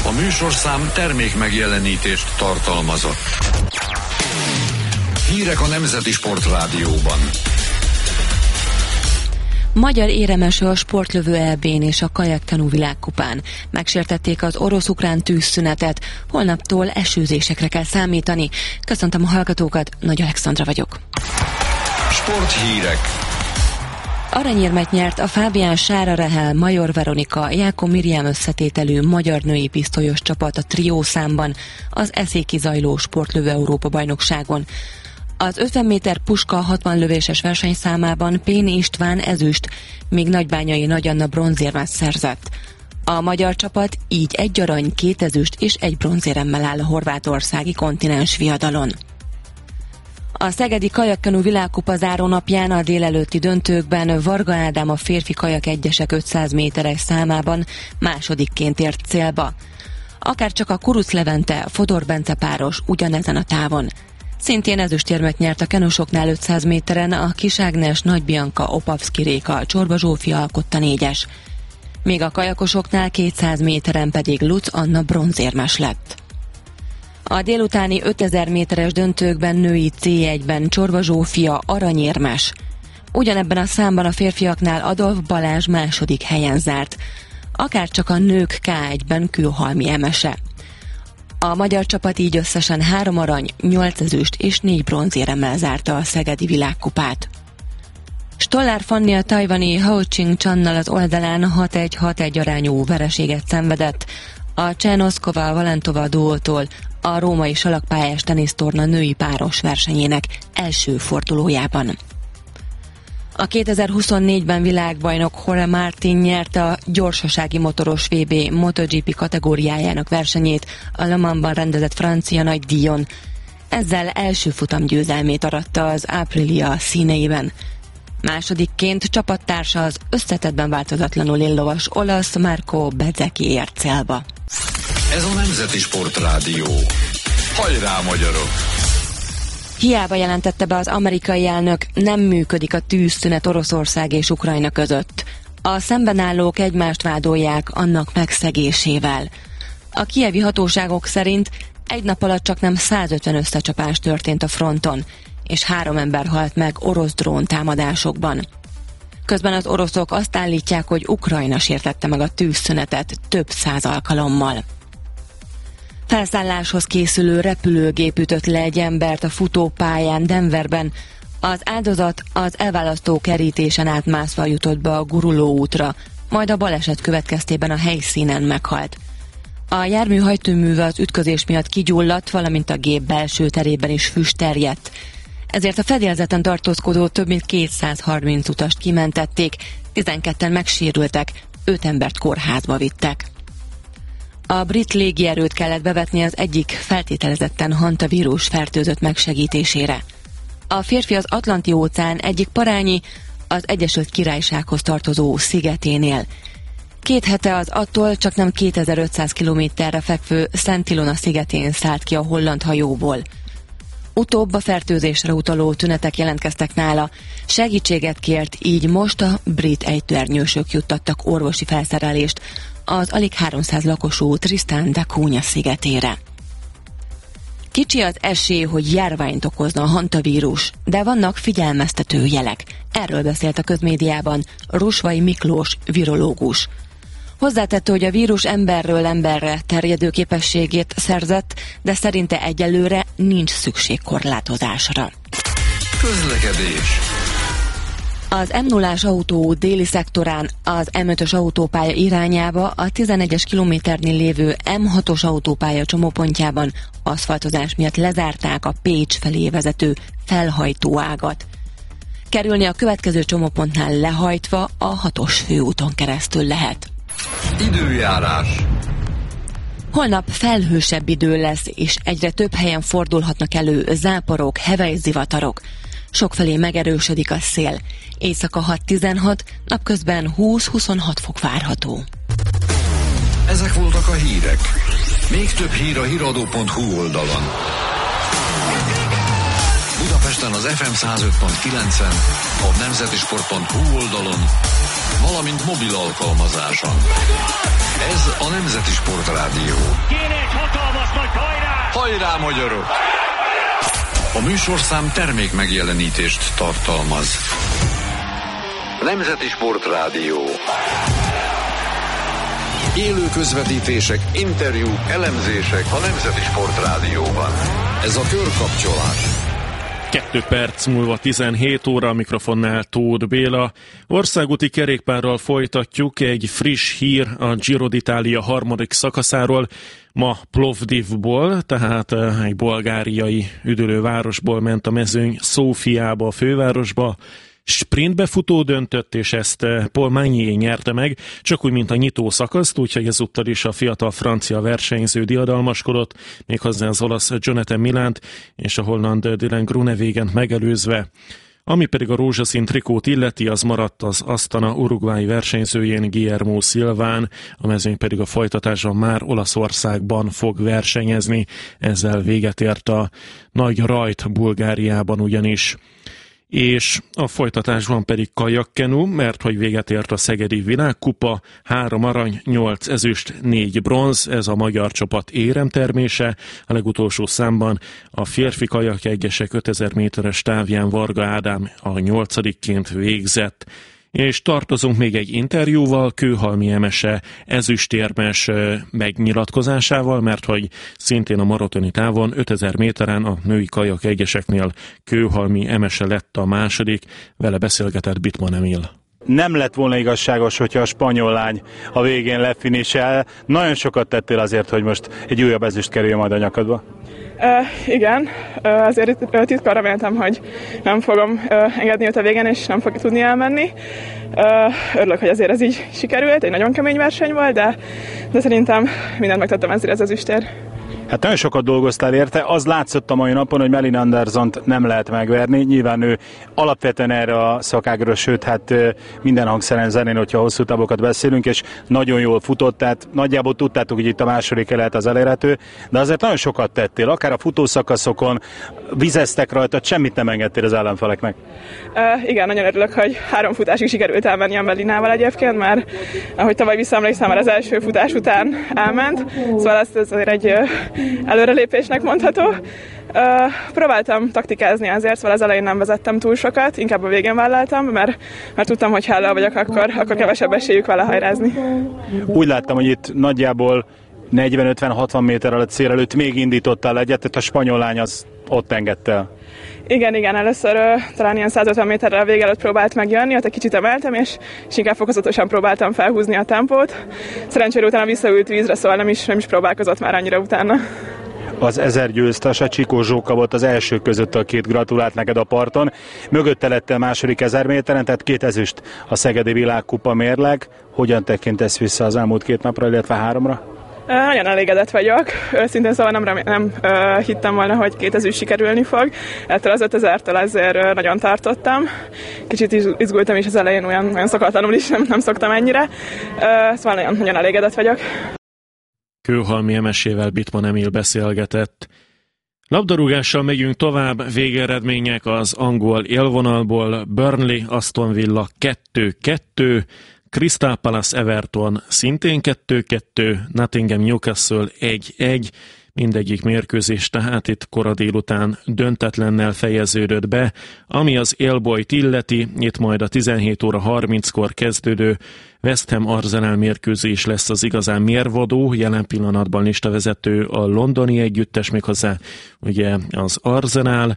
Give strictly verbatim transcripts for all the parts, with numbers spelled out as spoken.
A műsorszám termék megjelenítést tartalmazott. Hírek a Nemzeti Sportrádióban. Magyar éremeső a sportlövő é bén és a kajakkenu világkupán. Megsértették az orosz-ukrán tűzszünetet. Holnaptól esőzésekre kell számítani. Köszöntöm a hallgatókat, Nagy Alexandra vagyok. Sporthírek. Aranyérmet nyert a Fábián Sára Rehel, Major Veronika, Jákó Miriam összetételű magyar női pisztolyos csapat a trió számban az eszéki zajló sportlövő Európa-bajnokságon. Az ötven méter puska hatvan lövéses versenyszámában Péni István ezüst, míg Nagybányai Nagy Anna bronzérmet szerzett. A magyar csapat így egy arany, két ezüst és egy bronzéremmel áll a horvátországi kontinens viadalon. A szegedi kajakkenu világkupa zárónapján a délelőtti döntőkben Varga Ádám a férfi kajak egyesek ötszáz méteres számában másodikként ért célba. Akárcsak a Kuruc Levente, Fodor Bence páros ugyanezen a távon. Szintén ezüstérmet nyert a kenusoknál ötszáz méteren a Kis Ágnes, Nagy Bianca, Opavszki Réka, Csorba Zsófia alkotta négyes. Míg a kajakosoknál kétszáz méteren pedig Lutz Anna bronzérmes lett. A délutáni ötezer méteres döntőkben női cé egyben Csorba Zsófia aranyérmes. Ugyanebben a számban a férfiaknál Adolf Balázs második helyen zárt. Akárcsak a nők ká egyben Kőhalmi Emese. A magyar csapat így összesen három arany, nyolc ezüst és négy bronzéremmel zárta a szegedi világkupát. Stollár Fanni a tajvani Hao Ching Channal az oldalán hat egy hat egy arányú vereséget szenvedett. A Csehnoszkova Valentova duótól a római salakpályás tenisztorna női páros versenyének első fordulójában. A kétezer-huszonnégyben világbajnok Jorge Martin nyerte a gyorsasági motoros vé bé MotoGP kategóriájának versenyét a Le Mansban rendezett francia nagy díjon. Ezzel első futamgyőzelmét aratta az Aprilia színeiben. Másodikként csapattársa az összetettben változatlanul éllovas olasz Marco Bezzecchi ért célba. Ez a Nemzeti Sportrádió. Hajrá, magyarok! Hiába jelentette be az amerikai elnök, nem működik a tűzszünet Oroszország és Ukrajna között. A szembenállók egymást vádolják annak megszegésével. A kijevi hatóságok szerint egy nap alatt csaknem százötven összecsapás történt a fronton, és három ember halt meg orosz drón támadásokban. Közben az oroszok azt állítják, hogy Ukrajna sértette meg a tűzszünetet több száz alkalommal. Felszálláshoz készülő repülőgép ütött le egy embert a futópályán Denverben. Az áldozat az elválasztó kerítésen átmászva jutott be a guruló útra, majd a baleset következtében a helyszínen meghalt. A jármű hajtóműve az ütközés miatt kigyulladt, valamint a gép belső terében is füst terjedt. Ezért a fedélzeten tartózkodó több mint kétszázharminc utast kimentették, tizenketten megsérültek, öt embert kórházba vittek. A brit légierőt kellett bevetni az egyik feltételezetten hantavírus fertőzött megsegítésére. A férfi az Atlanti-óceán egyik parányi, az Egyesült Királysághoz tartozó szigeténél. Két hete az attól csaknem kétezer-ötszáz kilométerre fekvő Szent Ilona szigetén szállt ki a holland hajóból. Utóbb a fertőzésre utaló tünetek jelentkeztek nála, segítséget kért, így most a brit ejtőernyősök juttattak orvosi felszerelést az alig háromszáz lakosú Tristan da Cunha szigetére. Kicsi az esély, hogy járványt okozna a hantavírus, de vannak figyelmeztető jelek. Erről beszélt a közmédiában Rusvai Miklós virológus. Hozzátette, hogy a vírus emberről emberre terjedő képességét szerzett, de szerinte egyelőre nincs szükség korlátozásra. Közlekedés. Az em nullás autó déli szektorán az em ötös autópálya irányába a tizenegyes kilométernél lévő em hatos autópálya csomópontjában aszfaltozás miatt lezárták a Pécs felé vezető felhajtó ágat. Kerülni a következő csomópontnál lehajtva a hatos főúton keresztül lehet. Időjárás. Holnap felhősebb idő lesz, és egyre több helyen fordulhatnak elő záporok, hevelyzivatarok. Sokfelé megerősödik a szél. Éjszaka hat-tizenhat, napközben húsz-huszonhat fok várható. Ezek voltak a hírek. Még több hír a híradó pont hu oldalon. Budapesten az ef em száz öt pont kilencen, a nemzetisport pont hu oldalon valamint mobil alkalmazáson. Ez a Nemzeti Sportrádió. Kéne egy hatalmas nagy hajrá! Hajrá, magyarok! A műsorszám termék megjelenítést tartalmaz. Nemzeti Sportrádió. Élő közvetítések, interjúk, elemzések a Nemzeti Sportrádióban. Ez a Körkapcsolás. Kettő perc múlva tizenhét óra, a mikrofonnál Tóth Béla. Országúti kerékpárral folytatjuk, egy friss hír a Giro d'Italia harmadik szakaszáról. Ma Plovdivból, tehát egy bulgáriai üdülővárosból ment a mezőny Szófiába, a fővárosba. Sprintbe futó döntött, és ezt Paul Magnier nyerte meg, csak úgy, mint a nyitó szakaszt, úgyhogy ezúttal is a fiatal francia versenyző diadalmaskodott, méghozzá az olasz Jonathan Milánt és a holland Dylan Groenewegent megelőzve. Ami pedig a rózsaszín trikót illeti, az maradt az Astana uruguayi versenyzőjén, Guillermo Silván, a mezőny pedig a folytatásban már Olaszországban fog versenyezni. Ezzel véget ért a nagy rajt Bulgáriában ugyanis. És a folytatásban pedig kajakkenu, mert hogy véget ért a Szegedi Világkupa, három arany, nyolc ezüst, négy bronz, ez a magyar csapat éremtermése. A legutolsó számban a férfi kajak egyesek ötezer méteres távján Varga Ádám a nyolcadikként végzett. És tartozunk még egy interjúval, Kőhalmi Emese ezüstérmes megnyilatkozásával, mert hogy szintén a maratoni távon ötezer méteren a női kajak egyeseknél Kőhalmi Emese lett a második, vele beszélgetett Bittmann Emil. Nem lett volna igazságos, hogyha a spanyol lány a végén lefinisel. Nagyon sokat tettél azért, hogy most egy újabb ezüst kerüljön majd a nyakadba. Uh, igen, uh, azért uh, titkon reméltem, hogy nem fogom uh, engedni őt a végén, és nem fog tudni elmenni. Uh, örülök, hogy azért ez így sikerült, egy nagyon kemény verseny volt, de, de szerintem mindent megtettem ezért az ezüstért. Hát nagyon sokat dolgoztál érte, az látszott a mai napon, hogy Malin Andersont nem lehet megverni. Nyilván ő alapvetően erre a szakágra, sőt, hát minden hangszeren zenén, hogyha hosszú távokat beszélünk, és nagyon jól futott, tehát nagyjából tudtátok, hogy itt a második lehet az elérhető, de azért nagyon sokat tettél, akár a futószakaszokon, vizeztek rajta, semmit nem engedtél az ellenfeleknek. Uh, igen, nagyon örülök, hogy három futásig sikerült elmenni a Melinával egyébként, mert ahogy tavaly visszaemlékszem, már az első futás után elment, szóval ez azért egy előrelépésnek mondható. Uh, próbáltam taktikázni azért, szóval az elején nem vezettem túl sokat, inkább a végén vállaltam, mert, mert tudtam, hogy hála vagyok, akkor, akkor kevesebb esélyük vele hajrázni. Úgy láttam, hogy itt nagyjából negyven-ötven-hatvan méterrel a cél előtt még indítottál egyet, tehát a spanyol lány az ott engedte el. Igen, igen, először uh, talán ilyen százötven méterrel a vége előtt próbált megjönni, ott egy kicsit emeltem, és, és inkább fokozatosan próbáltam felhúzni a tempót. Szerencsére utána visszaült vízre, szóval nem is, nem is próbálkozott már annyira utána. Az ezer győztes, a Csikó Zsóka volt az első között, a két gratulált neked a parton. Mögötte lett a második ezer méteren, tehát két ezüst a Szegedi Világkupa mérleg. Hogyan tekintesz vissza az elmúlt két napra, illetve háromra? Uh, nagyon elégedett vagyok. Őszintén szóval nem, remé- nem uh, hittem volna, hogy két ezüst sikerülni fog. Ettől az ötezertől ezért uh, nagyon tartottam. Kicsit izgultam is az elején, olyan, olyan szokatlanul is, nem, nem szoktam ennyire. Uh, szóval nagyon, nagyon elégedett vagyok. Kőhalmi Emesével Bittmann Emil beszélgetett. Labdarúgással megyünk tovább, végeredmények az angol élvonalból. Burnley Aston Villa kettő kettő, Crystal Palace Everton szintén kettő kettő, Nottingham Newcastle egy egy, mindegyik mérkőzés tehát itt kora délután döntetlennel fejeződött be. Ami az élbolyt illeti, itt majd a tizenhét óra harminckor kezdődő West Ham Arsenal mérkőzés lesz az igazán mérvadó, jelen pillanatban listavezető a londoni együttes, méghozzá ugye az Arsenal,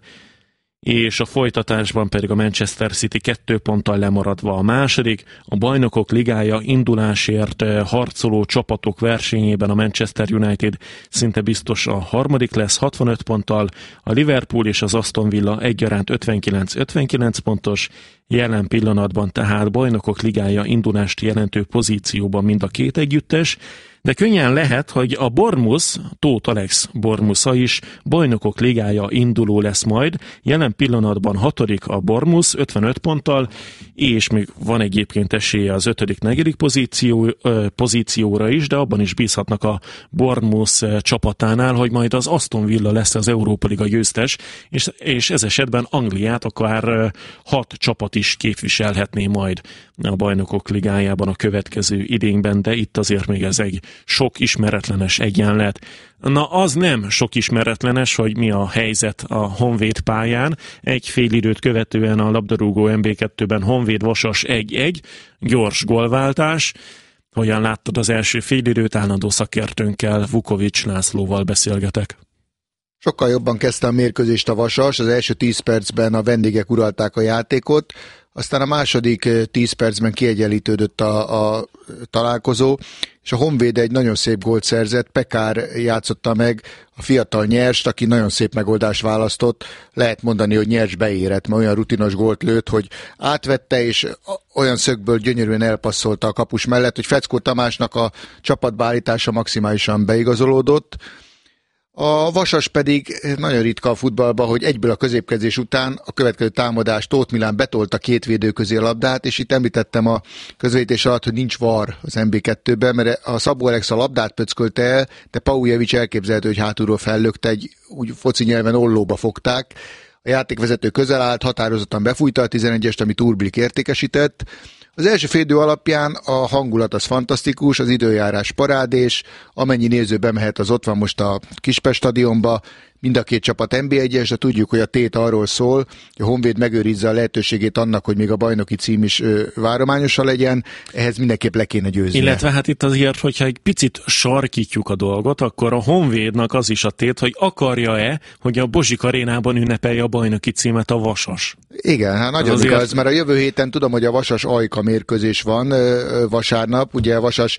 és a folytatásban pedig a Manchester City kettő ponttal lemaradva a második. A Bajnokok Ligája indulásért harcoló csapatok versenyében a Manchester United szinte biztos a harmadik lesz hatvanöt ponttal, a Liverpool és az Aston Villa egyaránt ötvenkilenc ötvenkilenc pontos, jelen pillanatban tehát Bajnokok Ligája indulást jelentő pozícióban mind a két együttes, de könnyen lehet, hogy a Bournemouth, Tóth Alex Bournemoutha is Bajnokok Ligája induló lesz majd. Jelen pillanatban hatodik a Bournemouth ötvenöt ponttal, és még van egyébként esélye az ötödik-negyedik pozíció, pozícióra is, de abban is bízhatnak a Bournemouth csapatánál, hogy majd az Aston Villa lesz az Európa Liga győztes, és, és ez esetben Angliát akár hat csapat is képviselhetné majd. a Bajnokok Ligájában a következő idényben, de itt azért még ez egy sok ismeretlenes egyenlet. Na, az nem sok ismeretlenes, hogy mi a helyzet a Honvéd pályán. Egy fél időt követően a labdarúgó em bé kettőben Honvéd-Vasas egy egy, gyors gólváltás. Hogyan láttad az első fél időt? Állandó szakértőnkkel, Vukovics Lászlóval beszélgetek. Sokkal jobban kezdte a mérkőzést a Vasas, az első tíz percben a vendégek uralták a játékot, aztán a második tíz percben kiegyenlítődött a, a találkozó, és a Honvéd egy nagyon szép gólt szerzett, Pekár játszotta meg a fiatal Nyerst, aki nagyon szép megoldást választott, lehet mondani, hogy Nyers beérett, mert olyan rutinos gólt lőtt, hogy átvette, és olyan szögből gyönyörűen elpasszolta a kapus mellett, hogy Feckó Tamásnak a csapatbeállítása maximálisan beigazolódott. A Vasas pedig nagyon ritka a futballban, hogy egyből a középkezés után a következő támadás Tóth Milán betolta két védő közé a labdát, és itt említettem a közvetítés alatt, hogy nincs var az em bé kettőben, mert a Szabó Alex a labdát pöckölte el, de Paujevic elképzelhető, hogy hátulról fellökte, egy úgy foci nyelven ollóba fogták. A játékvezető közel állt, határozottan befújta a tizenegyest, amit Urblik értékesített. Az első félidő alapján a hangulat az fantasztikus, az időjárás parádés, amennyi néző bemehet, az ott van most a Kispest stadionba, mind a két csapat en bé egyes, de tudjuk, hogy a tét arról szól, hogy a Honvéd megőrizze a lehetőségét annak, hogy még a bajnoki cím is ö, várományosa legyen, ehhez mindenképp le kéne győzni. Illetve hát itt azért, hogyha egy picit sarkítjuk a dolgot, akkor a Honvédnak az is a tét, hogy akarja-e, hogy a Bozsik arénában ünnepelje a bajnoki címet a Vasas. Igen, hát nagyon azért... igaz, mert a jövő héten tudom, hogy a Vasas Ajka mérkőzés van ö, vasárnap, ugye a Vasas,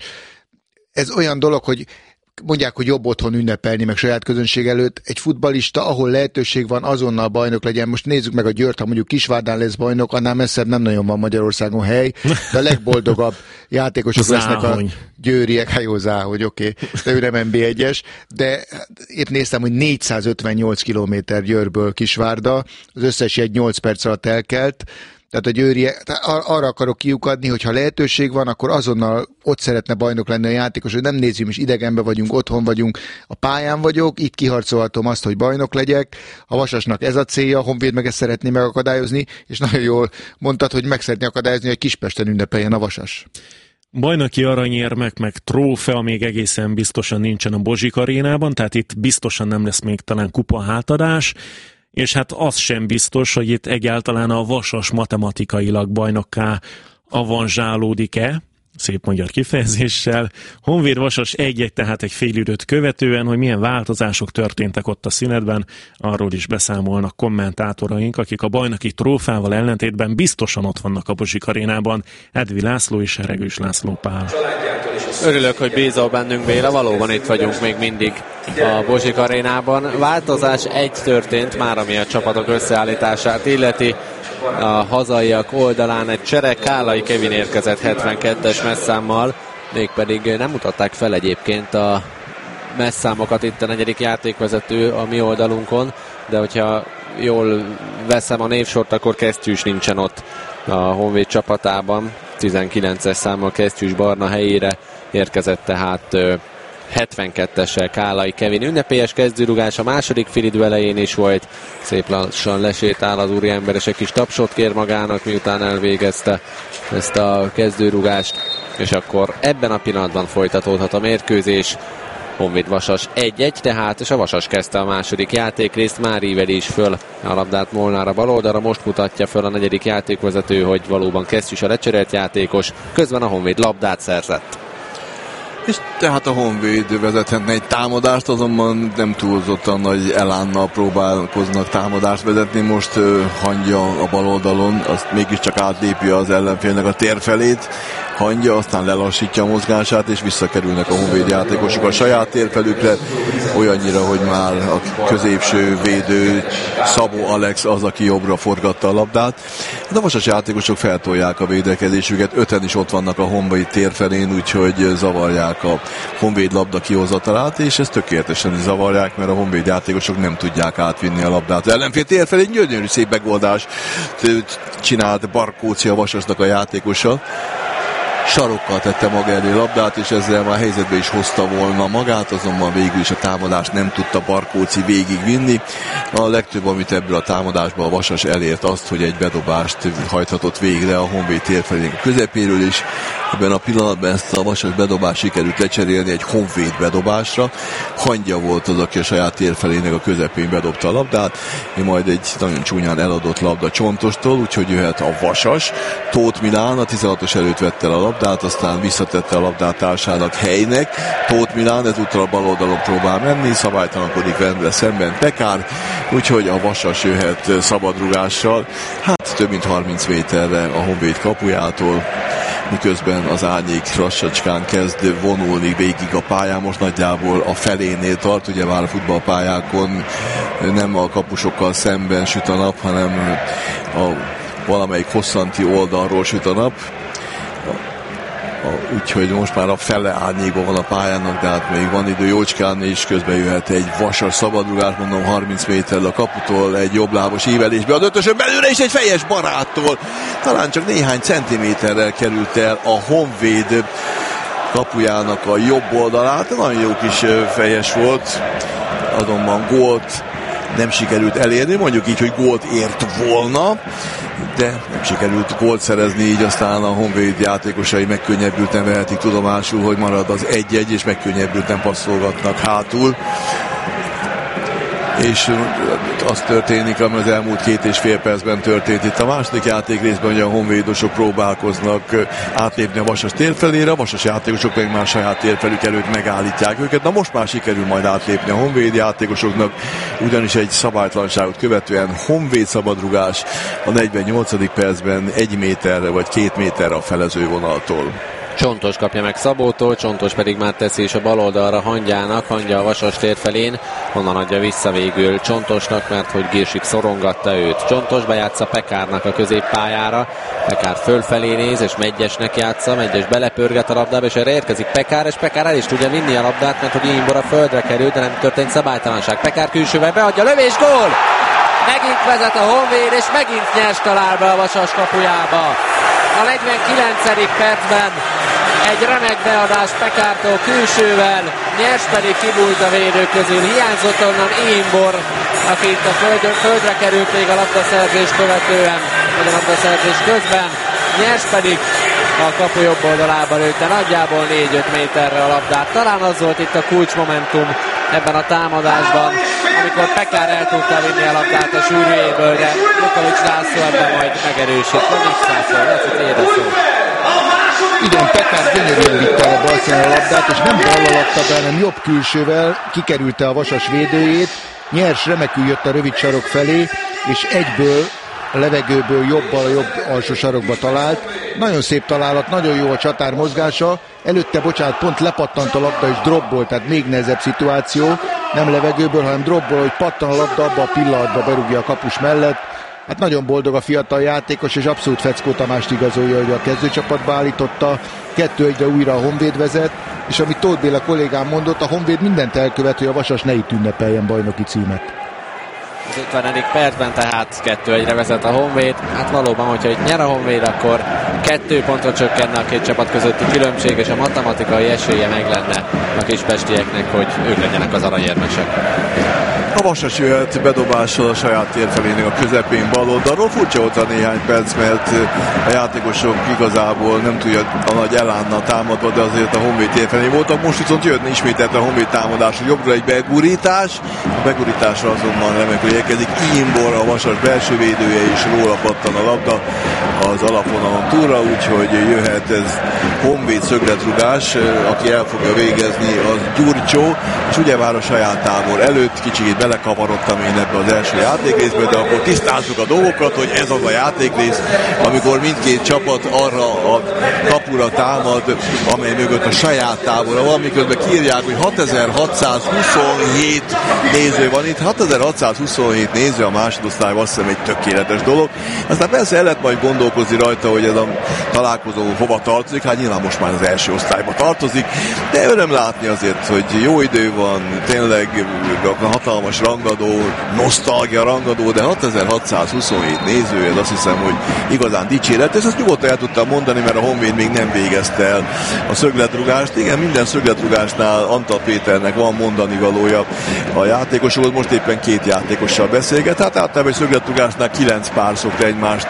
ez olyan dolog, hogy mondják, hogy jobb otthon ünnepelni, meg saját közönség előtt. Egy futballista, ahol lehetőség van, azonnal bajnok legyen. Most nézzük meg a Győrt, ha mondjuk Kisvárdán lesz bajnok, annál messzebb nem nagyon van Magyarországon hely, de a legboldogabb játékosok lesznek a győriek. Hát jó, Záhony, oké, okay. De ő nem en bé egyes, de épp néztem, hogy négyszázötvennyolc kilométer Győrből Kisvárda, az összes egy nyolc perc alatt elkelt. Tehát a győriek, arra akarok kiukadni, hogy ha lehetőség van, akkor azonnal ott szeretne bajnok lenni a játékos, hogy nem nézzük, is idegenbe vagyunk, otthon vagyunk, a pályán vagyok, itt kiharcolhatom azt, hogy bajnok legyek. A Vasasnak ez a célja, a Honvéd meg ezt szeretné megakadályozni, és nagyon jól mondtad, hogy meg szeretné akadályozni, hogy Kispesten ünnepeljen a Vasas. Bajnoki aranyérmek meg trófea még egészen biztosan nincsen a Bozsik arénában, tehát itt biztosan nem lesz még talán kupa hátadás. És hát az sem biztos, hogy itt egyáltalán a Vasas matematikailag bajnokká avanzsálódik-e, szép magyar kifejezéssel. Honvéd Vasas egy egy, tehát egy fél időt követően, hogy milyen változások történtek ott a szünetben, arról is beszámolnak kommentátoraink, akik a bajnoki trófával ellentétben biztosan ott vannak a Bozsik arénában. Edvi László és Heregős László Pál. Örülök, hogy bízol bennünk, Béla, valóban itt vagyunk még mindig a Bozsik arénában. Változás egy történt már, ami a csapatok összeállítását illeti. A hazaiak oldalán egy csere, Kálai Kevin érkezett hetvenkettes messzámmal, mégpedig nem mutatták fel egyébként a messzámokat itt a negyedik játékvezető a mi oldalunkon, de hogyha jól veszem a névsort, akkor Kesztyűs nincsen ott a Honvéd csapatában. tizenkilences számmal Kesztyűs Barna helyére érkezett tehát hetvenkettessel Kálai Kevin. Ünnepélyes kezdőrugás a második félidő elején is volt. Szép lassan lesétál az úriember, és egy kis tapsot kér magának, miután elvégezte ezt a kezdőrugást. És akkor ebben a pillanatban folytatódhat a mérkőzés. Honvéd Vasas egy egy tehát, és a Vasas kezdte a második játékrészt, már íveli is föl a labdát Molnár a bal oldalra, most mutatja föl a negyedik játékvezető, hogy valóban Kesztyűs a lecserélt játékos, közben a Honvéd labdát szerzett. És tehát a Honvéd vezethetne egy támadást, azonban nem túlzottan nagy elánnal próbálkoznak támadást vezetni. Most uh, Hangya a bal oldalon, azt mégiscsak átlépi az ellenfélnek a térfelét. Hangya aztán lelassítja a mozgását, és visszakerülnek a Honvéd játékosok a saját térfelükre, olyannyira, hogy már a középső védő Szabó Alex az, aki jobbra forgatta a labdát. De a Vasas játékosok feltolják a védekezésüket, öten is ott vannak a Honvéd térfelén, úgyhogy zavarják a Honvéd labda kihozatalát, és ezt tökéletesen zavarják, mert a Honvéd játékosok nem tudják átvinni a labdát. Az ellenfél térfelé gyönyörű szép megoldás csinált Barkóci, a Vasasnak a játékosa. sarokkal tette maga elé labdát, és ezzel már helyzetbe is hozta volna magát, azonban végül is a támadást nem tudta Barkóczy végigvinni. A legtöbb, amit ebből a támadásban a Vasas elért azt, hogy egy bedobást hajthatott végre a Honvéd térfelének a közepéről is. Ebben a pillanatban ezt a Vasas bedobást sikerült lecserélni egy Honvéd bedobásra. Hangya volt az, aki a saját térfelének a közepén bedobta a labdát, majd egy nagyon csúnyán eladott labda Csontostól, úgyhogy jöhet a Vasas. Tóth Milán a tizenhatos előtt vette el a labdát, aztán visszatette a labdát társának Helynek. Tóth Milán ezúttal a bal oldalon próbál menni, szabálytalankodik vele szemben Pekár, úgyhogy a Vasas jöhet szabadrugással, hát több mint harminc méterre a Honvéd kapujától, miközben az árnyék lassacskán kezd vonulni végig a pályán, most nagyjából a felénél tart, ugye már a futballpályákon nem a kapusokkal szemben süt a nap, hanem a valamelyik hosszanti oldalról süt a nap. Úgyhogy most már a fele árnyékban van a pályának, de hát még van idő jócskán, és közben jöhet egy Vasas szabadrugás, mondom harminc méterrel a kaputól, egy jobblábos ívelésbe, az ötösön belőle is egy fejes Baráttól. Talán csak néhány centiméterrel került el a Honvéd kapujának a jobb oldalát, nagyon jó kis fejes volt, azonban gólt nem sikerült elérni, mondjuk így, hogy gólt ért volna, de nem sikerült gólt szerezni, így aztán a Honvéd játékosai megkönnyebbülten vehetik tudomásul, hogy marad az egy-egy, és megkönnyebbülten passzolgatnak hátul. És az történik, ami az elmúlt két és fél percben történt itt a második játék részben, hogy a honvédosok próbálkoznak átlépni a Vasas térfelére, a Vasas játékosok meg már saját térfelük előtt megállítják őket. Na most már sikerül majd átlépni a Honvéd játékosoknak, ugyanis egy szabálytalanságot követően Honvéd szabadrugás a negyvennyolcadik percben egy méterre vagy két méterre a felező vonaltól. Csontos kapja meg Szabótól, Csontos pedig már teszi is a bal oldalra Hangyának, Hangya a Vasas tér felén, onnan adja vissza végül Csontosnak, mert hogy Girsik szorongatta őt. Csontos bejátsza Pekárnak a középpályára, Pekár fölfelé néz, és Megyesnek játsza, Megyes belepörget a labdába, és erre érkezik Pekár, és Pekár el is tudja vinni a labdát, mert hogy Imbor a földre került, de nem történt szabálytalanság. Pekár külsővel beadja, lövés, gól! Megint vezet a Honvéd, és megint nyers talál be a Vasas kapujába. A negyvenkilencedik percben egy remek beadás Pekártól külsővel, nyers pedig kibújt a védők közül. Hiányzott onnan Imbor, aki itt a földre, földre került még a labdaszerzés követően, vagy a labdaszerzés közben. Nyers pedig a kapu jobb oldalába lőtte nagyjából négy-öt méterre a labdát. Talán az volt itt a kulcsmomentum ebben a támadásban, amikor Pekár el tudta vinni a labdát a sűrűjéből, de Lukovics László ebben majd megerősít. Lukovics László, lesz itt édeszó. Igen, Pekár gyönyörűen vitte a balszínen a labdát, és nem ballal adta be, hanem jobb külsővel kikerülte a Vasas védőjét. Nyers remekül jött a rövid sarok felé, és egyből a levegőből jobbal a jobb alsó sarokba talált. Nagyon szép találat, nagyon jó a csatár mozgása. Előtte, bocsánat, pont lepattant a labda és dropból, tehát még nehezebb szituáció. Nem levegőből, hanem dropból, hogy pattan a labda, abba a pillanatba berúgja a kapus mellett. Hát nagyon boldog a fiatal játékos, és abszolút Feckó Tamást igazolja, hogy a kezdőcsapatba állította. kettő egyre újra a Honvéd vezet, és amit Tóth Béla kollégám mondott, a Honvéd mindent elkövet, hogy a Vasas ne itt ünnepeljen bajnoki címet. Az ötvenedik percben tehát kettő egyre vezet a Honvéd. Hát valóban, hogyha itt nyer a Honvéd, akkor kettő pontra csökkenne a két csapat közötti különbség, és a matematikai esélye meg lenne a kispestieknek, hogy ők legyenek az aranyérmesek. A Vasas jöhet bedobással a saját térfelének a közepén bal oldalról. Furcsa volt a néhány perc, mert a játékosok igazából nem tudja a nagy elánnal támadva, de azért a Honvéd térfelén voltak. Most viszont jött ismételten a Honvéd támadás, jobbra egy begurítás. A begurításra azonban remekül érkezik Imbor, a Vasas belső védője, és róla pattan a labda az alapvonalon túlra, úgyhogy jöhet ez Honvéd szögletrugás, aki el fogja végezni az Gyurcsó, és ugye vár a saját tábor előtt, kicsit belekavarodtam én ebbe az első játékrészbe, de akkor tisztázzuk a dolgokat, hogy ez az a játékrész, amikor mindkét csapat arra a kapura támad, amely mögött a saját tábora van, miközben kiírják, hogy hatezer-hatszázhuszonhét néző van itt. hatezer-hatszázhuszonhét néző a másodosztályban, azt hiszem egy tökéletes dolog. Aztán persze el lehet majd gondolkozni rajta, hogy ez a találkozó hova tartozik, hát nyilván most már az első osztályba tartozik, de öröm látni, látni azért, hogy jó idő van, tényleg hatalmas rangadó, nosztalgia rangadó, de hatezer-hatszázhuszonhét néző, ez azt hiszem, hogy igazán dicséret, és ezt nyugodtan el tudtam mondani, mert a Honvéd még nem végezte el a szögletrugást. Igen, minden szögletrugásnál Antal Péternek van mondani valója a játékoshoz, most éppen két játékossal beszélget, hát általában egy szögletrugásnál kilenc pár szokta egymást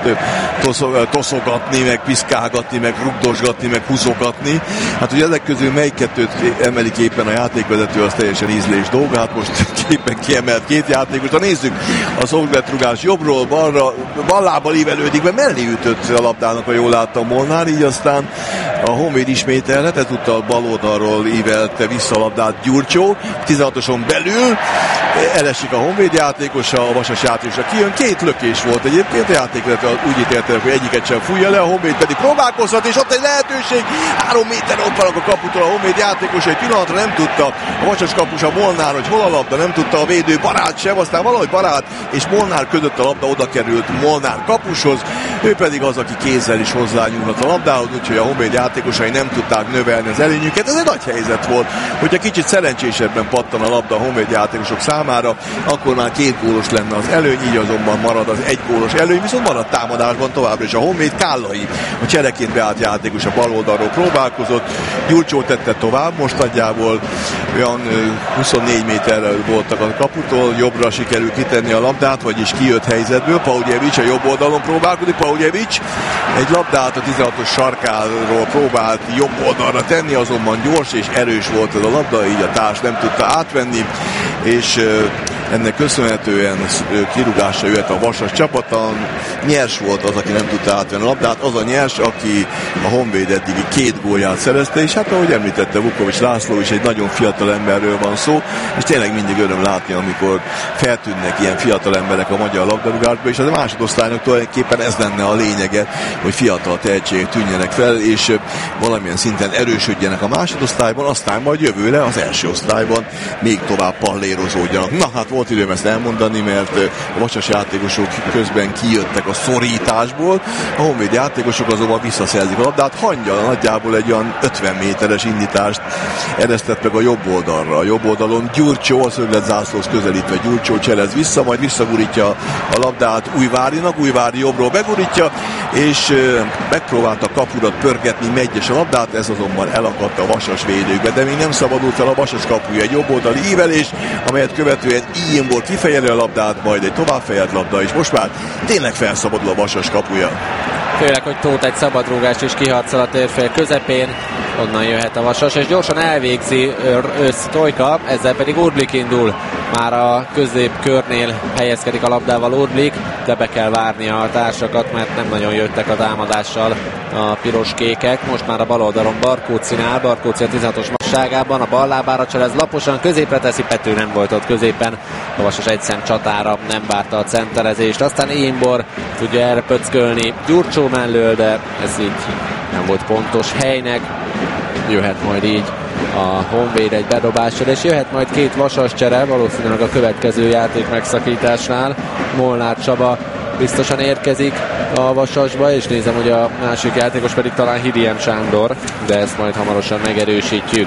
toszogatni, meg piszkálgatni, meg rugdosgatni, meg húzogatni. Hát, hogy ezek közül melyik kettőt emelik éppen a játékvezető, az teljesen ízlés dolga. Hát most éppen kiemelt két játékos. Ha nézzük, a szögletrugás jobbról balra, ballábbal ívelődik, mert mellé ütött a labdának, ha jól láttam Molnár, így aztán a Honvéd ismételhet, ezúttal bal oldalról ívelte vissza a labdát Gyurcsó, tizenhatoson belül elesik a Honvéd játékosa, a Vasas játékosa kijön, két lökés volt egyébként, a játékvezető úgy ítélte, hogy egyiket sem fújja le, a Honvéd pedig próbálkozhat, és ott egy lehetőség, három méterre ott van a kaputól a Honvéd játékosa, egy pillanatra nem tudta a Vasas kapusa Molnár, hogy hol a labda, nem tudta a védő Barát sem, aztán valahogy Barát és Molnár között a labda oda került Molnár kapushoz, ő pedig az, aki kézzel is hozzányúlhat a labdához, úgyhogy a Honvéd játékosai nem tudták növelni az előnyüket. Ez egy nagy helyzet volt, hogyha kicsit szerencsésebben pattan a labda a Honvéd játékosok számára, akkor már két gólos lenne az előny, így azonban marad az egy gólos előny, viszont marad támadásban továbbra is a Honvéd. Kállai, a csereként beállt játékos a bal oldalról próbálkozott, Gyurcsó tette tovább, most nagyjából olyan huszonnégy méterre voltak a kaputól, jobbra sikerül kitenni a labdát, vagyis kijött helyzetből, Pauljevic a jobb oldalon próbálkozik, Pauljevic egy labdát a tizenhatos sarkáról próbált jobb oldalra tenni, azonban gyors és erős volt ez a labda, így a társ nem tudta átvenni, és ennek köszönhetően kirúgásra jöhet a Vasas csapata. Nyers volt az, aki nem tudta átvenni a labdát, az a Nyers, aki a Honvéd eddigi két gólját szerezte, és hát ahogy említette Vukovics László is, egy nagyon fiatal emberről van szó, és tényleg mindig öröm látni, amikor feltűnnek ilyen fiatal emberek a magyar labdarúgásba, és az a másodosztálynak tulajdonképpen ez lenne a lényege, hogy fiatal tehetségek tűnjenek fel, és valamilyen szinten erősödjenek a másodosztályban, aztán majd jövőre az első osztályban még tovább pallérozódjanak. Na hát volt időm ezt elmondani, mert a Vasas játékosok közben kijöttek a szorításból, a Honvéd játékosok azonban visszaszerzik a labdát, Hangyal nagyjából egy olyan ötven méteres indítást eresztett meg a jobb oldalra. A jobb oldalon Gyurcsó, a szöglet zászlóhoz közelítve Gyurcsó cselez vissza, majd visszagurítja a labdát Újvárinak, Újvári jobbról begurítja, és megpróbálta kapurat pörgetni Megyes a labdát, ez azonban elakadt a Vasas védőkbe, de még nem szabadult fel a Vasas kapuja, egy jobb oldali ívelés, amelyet követően Ienból kifejeli a labdát, majd egy továbbfejelt labda, és most már tényleg felszabadul a Vasas kapuja. Főleg, hogy Tóth egy szabadrúgást is kiharcol a térfél közepén, onnan jöhet a Vasas, és gyorsan elvégzi Sztojka, ezzel pedig Urblik indul. Már a középkörnél helyezkedik a labdával Urblik, de be kell várni a társakat, mert nem nagyon jöttek a támadással a piros-kékek. Most már a bal oldalon Barkócinál, Barkóci a tizenhatos magasságában, a bal lábára cselez laposan, középre teszi, Pető nem volt ott középen, a Vasas egy szem csatára nem várta a centerezést, aztán Imbor tudja erre pöckölni Gyurcsó mellől, de ez így nem volt pontos helynek. Jöhet majd így a Honvéd egy bedobással, és jöhet majd két Vasas csere, valószínűleg a következő játék megszakításnál. Molnár Csaba biztosan érkezik a Vasasba, és nézem, hogy a másik játékos pedig talán Hidiem Sándor, de ezt majd hamarosan megerősítjük.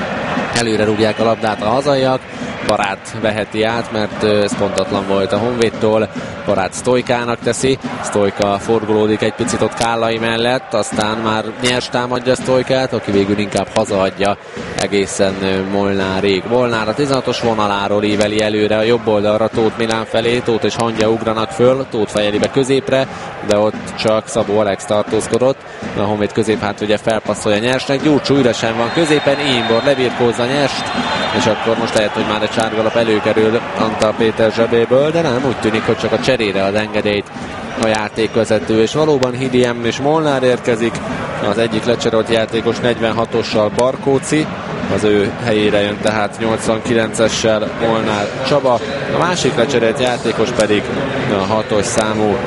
Előre rúgják a labdát a hazaiak, Barát veheti át, mert ez pontatlan volt a Honvédtól. Barát Sztojkának teszi, Sztojka forgolódik egy picit ott Kállai mellett, aztán már Nyers támadja Sztojkát, aki végül inkább hazaadja egészen Molnárig. Molnár a tizenhatos vonaláról íveli előre a jobb oldalra Tóth Milán felé, Tóth és Hangya ugranak föl, Tóth fejeli be középre, de ott csak Szabó Alex tartózkodott. A Honvéd középhát ugye felpasszolja Nyersnek, Gyurcsó üresen van középen, Imbor levírkózza Nyerst, és akkor most lehet, hogy már egy sárgalap előkerül Antal Péter zsebéből, de nem, úgy tűnik, hogy csak a cserére ad engedélyt a játékvezető, és valóban Hidiem és Molnár érkezik, az egyik lecserélt játékos negyvenhatossal Barkóci, az ő helyére jön tehát nyolcvankilencessel Molnár Csaba, a másik lecserélt játékos pedig a hatos számú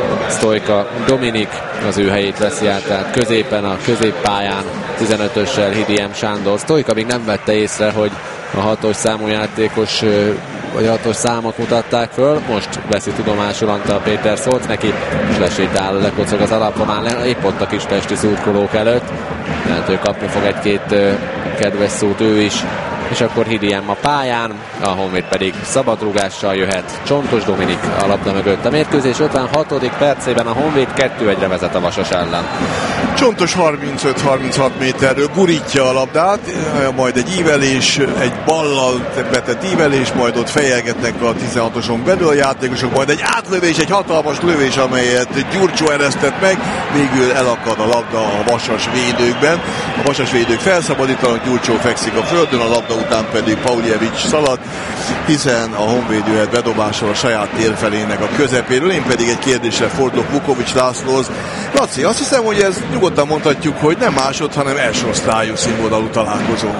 Sztojka Dominik, az ő helyét veszi át, tehát középen a középpályán tizenötössel Hidiem Sándor. Sztojka még nem vette észre, hogy a hatos számú játékos vagy hatos számot mutatták föl, most veszi tudomásul Antal Péter szólt neki, és lesétál, lekocog az alapvonal, épp ott a kispesti szurkolók előtt, mert ő kapni fog egy-két kedves szót ő is, és akkor Hidiem a pályán, a Honvéd pedig szabadrúgással jöhet. Csontos Dominik a labda mögött. A mérkőzés ötvenhatodik percében a Honvéd kettő egyre vezet a Vasas ellen. Csontos harmincöt-harminchat méterről gurítja a labdát, majd egy ívelés, egy ballal betett ívelés, majd ott fejelgetnek a tizenhatoson belül a játékosok, majd egy átlövés, egy hatalmas lövés, amelyet Gyurcsó eresztett meg, végül elakad a labda a Vasas védőkben. A Vasas védők felszabadítanak, Gyurcsó fekszik a földön, a labda után pedig Pauljevics szalad, hiszen a Honvéd jöhet bedobással a saját térfelének a közepéről. Én pedig egy kérdésre fordulok Vukovics Lászlóhoz. Laci, azt hiszem, hogy ez nyugodtan mondhatjuk, hogy nem másod, hanem első osztályú színvonalú találkozó.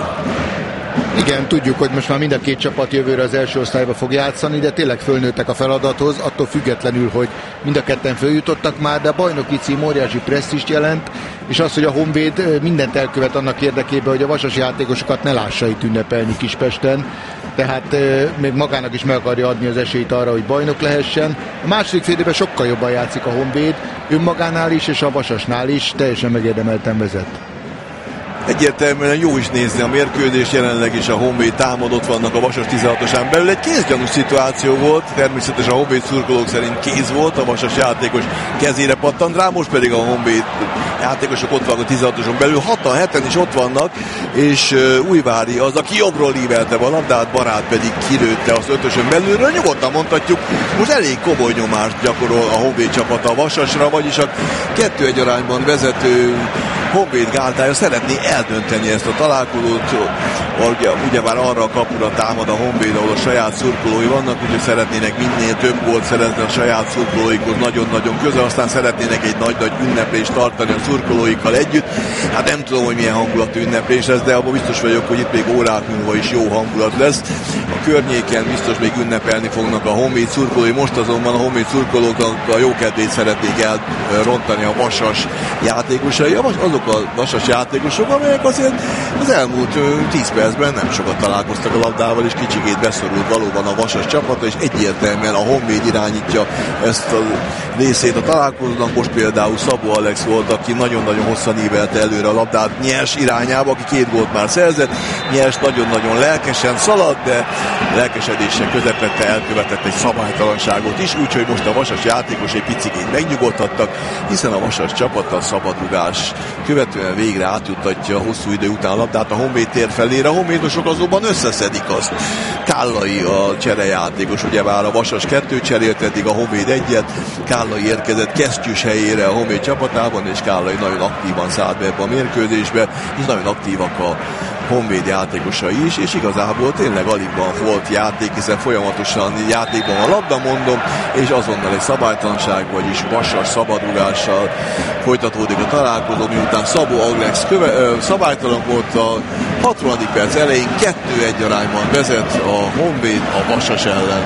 Igen, tudjuk, hogy most már mind a két csapat jövőre az első osztályba fog játszani, de tényleg fölnőttek a feladathoz, attól függetlenül, hogy mind a ketten följutottak már, de a bajnoki cím óriási presztízst jelent, és az, hogy a Honvéd mindent elkövet annak érdekében, hogy a vasas játékosokat ne lássa itt ünnepelni Kispesten, tehát euh, még magának is meg akarja adni az esélyt arra, hogy bajnok lehessen. A második fél időben sokkal jobban játszik a Honvéd, önmagánál is és a Vasasnál is, teljesen megérdemelten vezet. Egyértelműen jó is nézni a mérkőzés, jelenleg is a Honvéd támadott, vannak a Vasas tizenhatosán belül. Egy kézgyanús szituáció volt, természetesen a Honvéd szurkolók szerint kéz volt, a Vasas játékos kezére pattant rá, most pedig a Honvéd játékosok ott vannak a tizenhatoson belül, hatan, heten is ott vannak, és uh, Újvári az, aki jobbról ívelte a labdát, Barát pedig kirőtte az ötösön belülről. Nyugodtan mondhatjuk, most elég komoly nyomást gyakorol a Honvéd csapata a Vasasra, vagyis a kettő egy arányban vezető Honvéd gáldája szeretné eldönteni ezt a találkozót, ugye, ugye már arra a kapura támad a Honvéd, ahol a saját szurkolói vannak, úgyhogy szeretnének minél több gólt szerezni a saját szurkolóikhoz nagyon-nagyon közel, aztán szeretnének egy nagy-nagy ünneplést tartani a szurkolóikkal együtt. Hát nem tudom, hogy milyen hangulatú ünneplés lesz, de abban biztos vagyok, hogy itt még órák múlva is jó hangulat lesz. A környéken biztos még ünnepelni fognak a Honvéd szurkolói, most azonban a Honvéd szurkolóknak a jókedvét szeretnék elrontani a Vasas játékosai. Azok a Vasas játékosok, amelyek azért az elmúlt tíz percben nem sokat találkoztak a labdával, és kicsikét beszorult valóban a Vasas csapata, és egyértelműen a Honvéd irányítja ezt a részét a találkozónak. Most például Szabó Alex volt, aki nagyon-nagyon hosszan ívelte előre a labdát Nyers irányába, aki két gólt már szerzett. Nyers nagyon-nagyon lelkesen szalad, de lelkesedése közepette elkövetett egy szabálytalanságot is, úgyhogy most a Vasas játékos egy picikét megnyugodtattak, hiszen a Vasas csapata a szabadrugás követően végre átjuttatja hosszú idő után a labdát a Honvéd tér felére. A honvédosok azonban összeszedik azt. Kállai a cserejátékos, ugyebár a Vasas kettő cserélt, eddig a Honvéd egyet. Kállai érkezett kesztyűs helyére a Honvéd csapatában, és Kállai nagyon aktívan szállt be ebbe a mérkőzésbe, és nagyon aktívak a Honvéd játékosai is, és igazából tényleg aligban volt játék, hiszen folyamatosan játékban a labda, mondom, és azonnal egy szabálytalanság, vagyis Vasas szabadrugással folytatódik a találkozó, miután Szabó Alex köve, ö, szabálytalan volt a hatvanadik perc elején, kettő egy arányban vezet a Honvéd a Vasas ellen.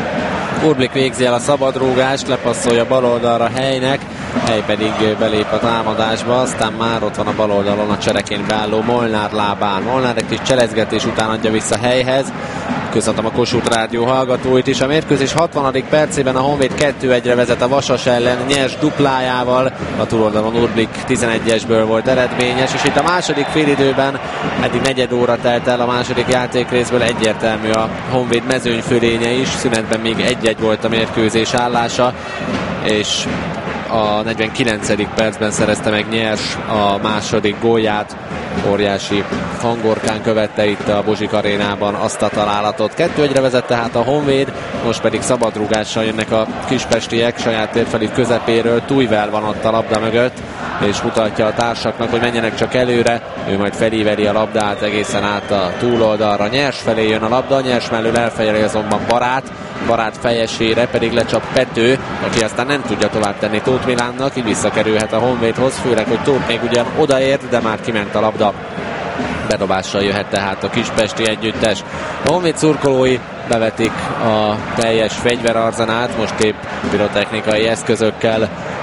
Urblik végzi el a szabadrúgást, lepasszolja bal oldalra Helynek, Hely pedig belép a támadásba, aztán már ott van a bal oldalon a csereként beálló Molnár lábán. Molnár egy kis cselezgetés után adja vissza Helyhez. Köszöntöm a Kossuth Rádió hallgatóit is. A mérkőzés hatvanadik percében a Honvéd kettő egyre vezet a Vasas ellen, Nyers duplájával. A túloldalon Urblik tizenegyesből volt eredményes, és itt a második félidőben eddig negyed óra telt el a második játékrészből, egyértelmű a Honvéd mezőnyfölénye is, szünetben még egy-egy volt a mérkőzés állása, és a negyvenkilencedik percben szerezte meg Nyers a második gólját. Óriási hangorkán követte itt a Bozsik arénában azt a találatot. Kettő egyre vezet tehát a Honvéd, most pedig szabadrúgással jönnek a kispestiek saját térfelük közepéről. Tújvel van ott a labda mögött, és mutatja a társaknak, hogy menjenek csak előre. Ő majd felíveli a labdát egészen át a túloldalra. Nyers felé jön a labda, Nyers mellől elfejeli azonban Barát. Barát fejesére pedig lecsap Pető, aki aztán nem tudja tovább tenni Tóth Milánnak, így visszakerülhet a Honvédhoz, főleg, hogy Tóth még ugyan odaért, de már kiment a labda. Bedobással jöhet tehát a kispesti együttes. A Honvéd szurkolói bevetik a teljes fegyverarzenát, most épp pirotechnikai eszközökkel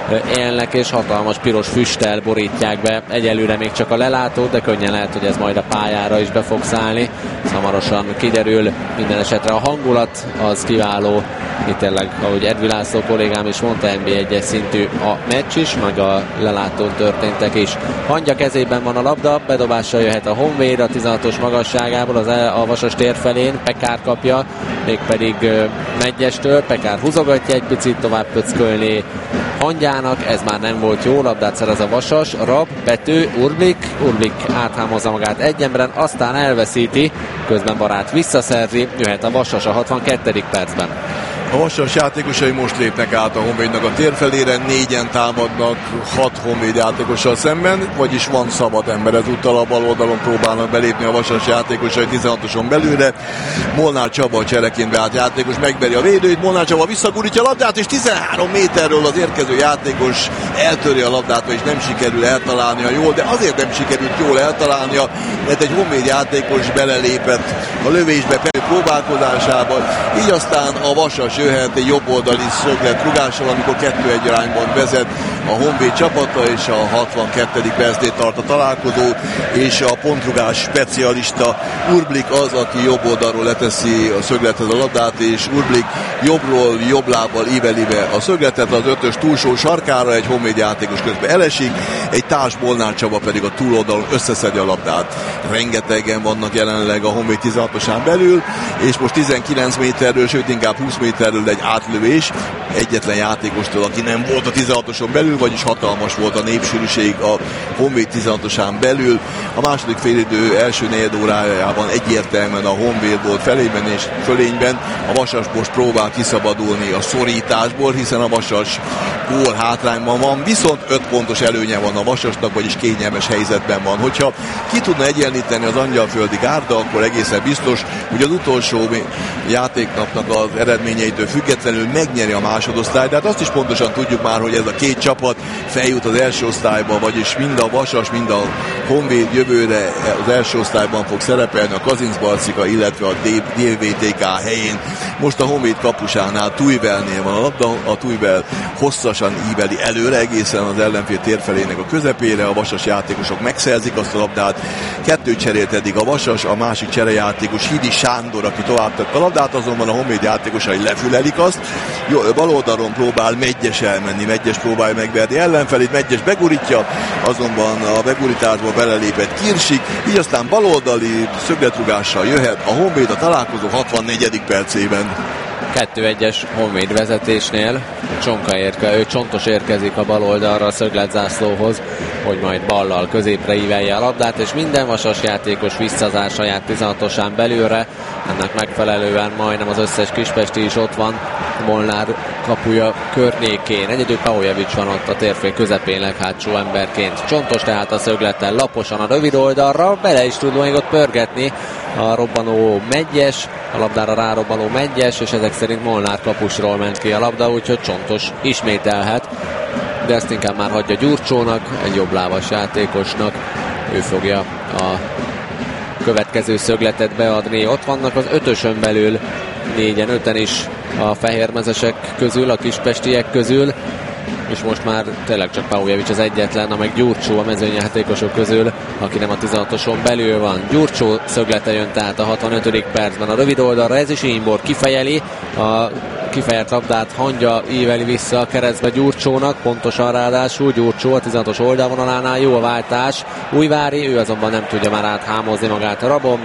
élnek, és hatalmas piros füsttel borítják be egyelőre még csak a lelátót, de könnyen lehet, hogy ez majd a pályára is be fog szállni. Hamarosan kiderül, minden esetre a hangulat az kiváló. Itt tényleg, ahogy Edvi László kollégám is mondta, en bé egyes szintű a meccs is, meg a lelátón történtek is. Hangya kezében van a labda, bedobással jöhet a Honvéd a tizenhatos magasságából, az el, a Vasas tér felén, Pekár kapja, mégpedig uh, Megyestől, Pekár húzogatja egy picit, tovább pöckölni Hangyának, ez már nem volt jó, labdát szerez a Vasas, Rab, Bető, Urblik, Urblik áthámozza magát egy emberen, aztán elveszíti, közben Barát visszaszerzi, jöhet a Vasas a hatvankettedik percben. A Vasas játékosai most lépnek át a Honvédnak a tér felére, négyen támadnak hat Honvéd játékossal szemben, vagyis van szabad ember, ezúttal a bal oldalon próbálnak belépni a Vasas játékosai tizenhatoson belőle. Molnár Csaba a csereként beállt játékos, megveri a védőit, Molnár Csaba visszagurítja a labdát, és tizenhárom méterről az érkező játékos eltöri a labdát, vagyis nem sikerül eltalálnia jól, de azért nem sikerült jól eltalálnia, mert egy Honvéd játékos belelépett a lövésbe próbálkozásába, így aztán a Vasas jöhet egy jobboldali szöglet rugással, amikor kettő egy arányban vezet a Honvéd csapata, és a hatvankettedik percnél tart a találkozó, és a pontrugás specialista Urblik az, aki jobb oldalról leteszi a szöglethez a labdát, és Urblik jobbról, jobb lábbal ívelive a szögletet az ötös túlsó sarkára, egy Honvéd játékos közben elesik, egy társ Molnár Csaba pedig a túloldalon összeszedi a labdát. Rengetegen vannak jelenleg a Honvéd tizenhatosán belül, és most tizenkilenc méterről, sőt inkább húsz méterről egy átlövés egyetlen játékostól, aki nem volt a tizenhatoson belül, vagyis hatalmas volt a népsűrűség a Honvéd tizenhatosán belül. A második félidő első negyed órájában egyértelműen a Honvéd volt felében és fölényben. A Vasas most próbál kiszabadulni a szorításból, hiszen a Vasas gól hátrányban van, viszont öt pontos előnye van a Vasasnak, vagyis kényelmes helyzetben van. Hogyha ki tudna egyenlíteni az Angyalföldi Gárda, akkor egészen biztos, hogy az utolsó játéknapnak az eredményeitől függetlenül megnyeri a másodosztályt, de hát azt is pontosan tudjuk már, hogy ez a két csapat feljut az első osztályba, vagyis mind a Vasas, mind a Honvéd jövőre az első osztályban fog szerepelni, a Kazincbarcika, illetve a dé vé té ká helyén. Most a Honvéd kapusánál Tujvelnél van a labda, a Tujvel hosszasan íveli előre, egészen az ellenfél térfelének a közepére, a Vasas játékosok megszerzik azt a labdát, kettőt cserélt eddig a Vasas, a másik cserejátékos Hidi Sándor, aki tovább tett a labdát, azonban a Honvéd játékosai lefülelik azt, jó, bal oldalon próbál Megyes elmenni, Megyes próbálja megverni ellenfelét, Megyes begurítja, azonban a begurításból belelépett Kirsik, így aztán baloldali szögletrugással jöhet a Honvéd a találkozó hatvannegyedik percében. kettő egyes Honvéd vezetésnél Csonka érke, ő Csontos érkezik a bal oldalra a szögletzászlóhoz, hogy majd ballal középre ívelje a labdát, és minden Vasas játékos visszazár saját tizenhatosán belülre, ennek megfelelően majdnem az összes kispesti is ott van Molnár kapuja környékén. Egyedül Pahojevics van ott a térfél közepén leghátsó emberként. Csontos tehát a szöglettel laposan a rövid oldalra, bele is tud még ott pörgetni a robbanó Megyes, a labdára rárobbanó Megyes, és ezek szerint Molnár kapusról ment ki a labda, úgyhogy Csontos ismételhet, de ezt inkább már hagyja Gyurcsónak, egy jobblábas játékosnak, ő fogja a következő szögletet beadni. Ott vannak az ötösön belül négyen, öten is a fehérmezesek közül, a kispestiek közül, és most már tényleg csak Pahojevics az egyetlen, amely Gyurcsó a mezőnyjátékosok közül, aki nem a tizenhatoson belül van. Gyurcsó szöglete jön tehát a hatvanötödik percben a rövid oldalra, ez is Imbor kifejeli, a kifejelt labdát Hangya íveli vissza a keresztbe Gyurcsónak, pontosan ráadásul Gyurcsó a tizenhatos oldalvonalánál, jó a váltás, Újvári, ő azonban nem tudja már áthámozni magát a Rabon,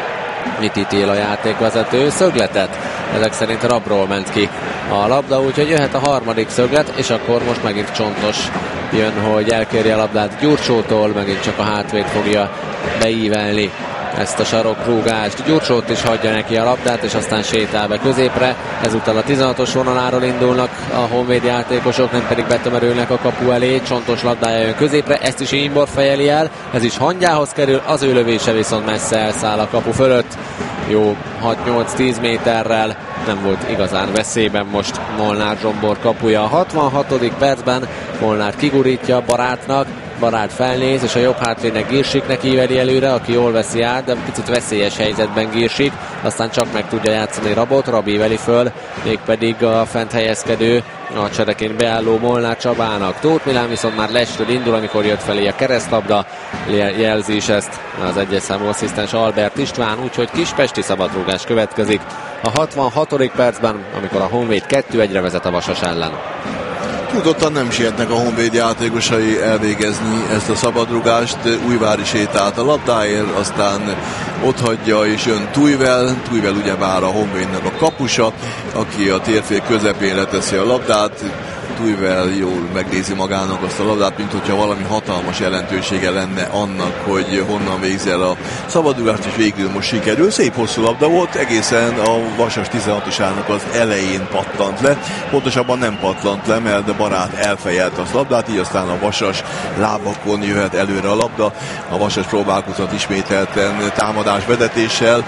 mit ítél a játékvezető, szögletet, ezek szerint Rabról ment ki a labda, úgyhogy jöhet a harmadik szöglet, és akkor most megint Csontos jön, hogy elkérje a labdát Gyurcsótól, megint csak a hátvéd fogja beívelni ezt a sarokrúgást. Gyurcsót is hagyja neki a labdát, és aztán sétál be középre. Ezúttal a tizenhatos vonaláról indulnak a Honvéd játékosok, nem pedig betömerülnek a kapu elé. Csontos labdája jön középre, ezt is Imbor fejeli el, ez is Hangyához kerül, az ő lövése viszont messze elszáll a kapu fölött. Jó hat-nyolc-tíz méterrel, nem volt igazán veszélyben most Molnár Zsombor kapuja. A hatvanhatodik percben Molnár kigurítja Barátnak, Barát felnéz, és a jobb hátvédnek Girsiknek íveli előre, aki jól veszi át, de picit veszélyes helyzetben Girsik, aztán csak meg tudja játszani Rabot, Rab íveli föl, mégpedig a fent helyezkedő, a csereként beálló Molnár Csabának. Tóth Milán viszont már lesről indul, amikor jött felé a keresztlabda, jelzi is ezt az egyes számú asszisztens Albert István, úgyhogy kispesti szabadrúgás következik a hatvanhatodik percben, amikor a Honvéd kettő egyre vezet a Vasas ellen. Tudottan nem sietnek a Honvéd játékosai elvégezni ezt a szabadrugást. Újvári sétált a labdáért, aztán otthagyja és jön Tújvel. Tújvel ugyebár a Honvédnek a kapusa, aki a térfél közepén leteszi a labdát. Tújvel jól megnézi magának azt a labdát, mint hogyha valami hatalmas jelentősége lenne annak, hogy honnan végzi el a szabadulást, és végül most sikerül. Szép hosszú labda volt, egészen a Vasas tizenhatosának az elején pattant le. Pontosabban nem pattant le, mert Barát elfejelt az labdát, így aztán a Vasas lábakon jöhet előre a labda. A Vasas próbálkozott ismételten támadásvezetéssel.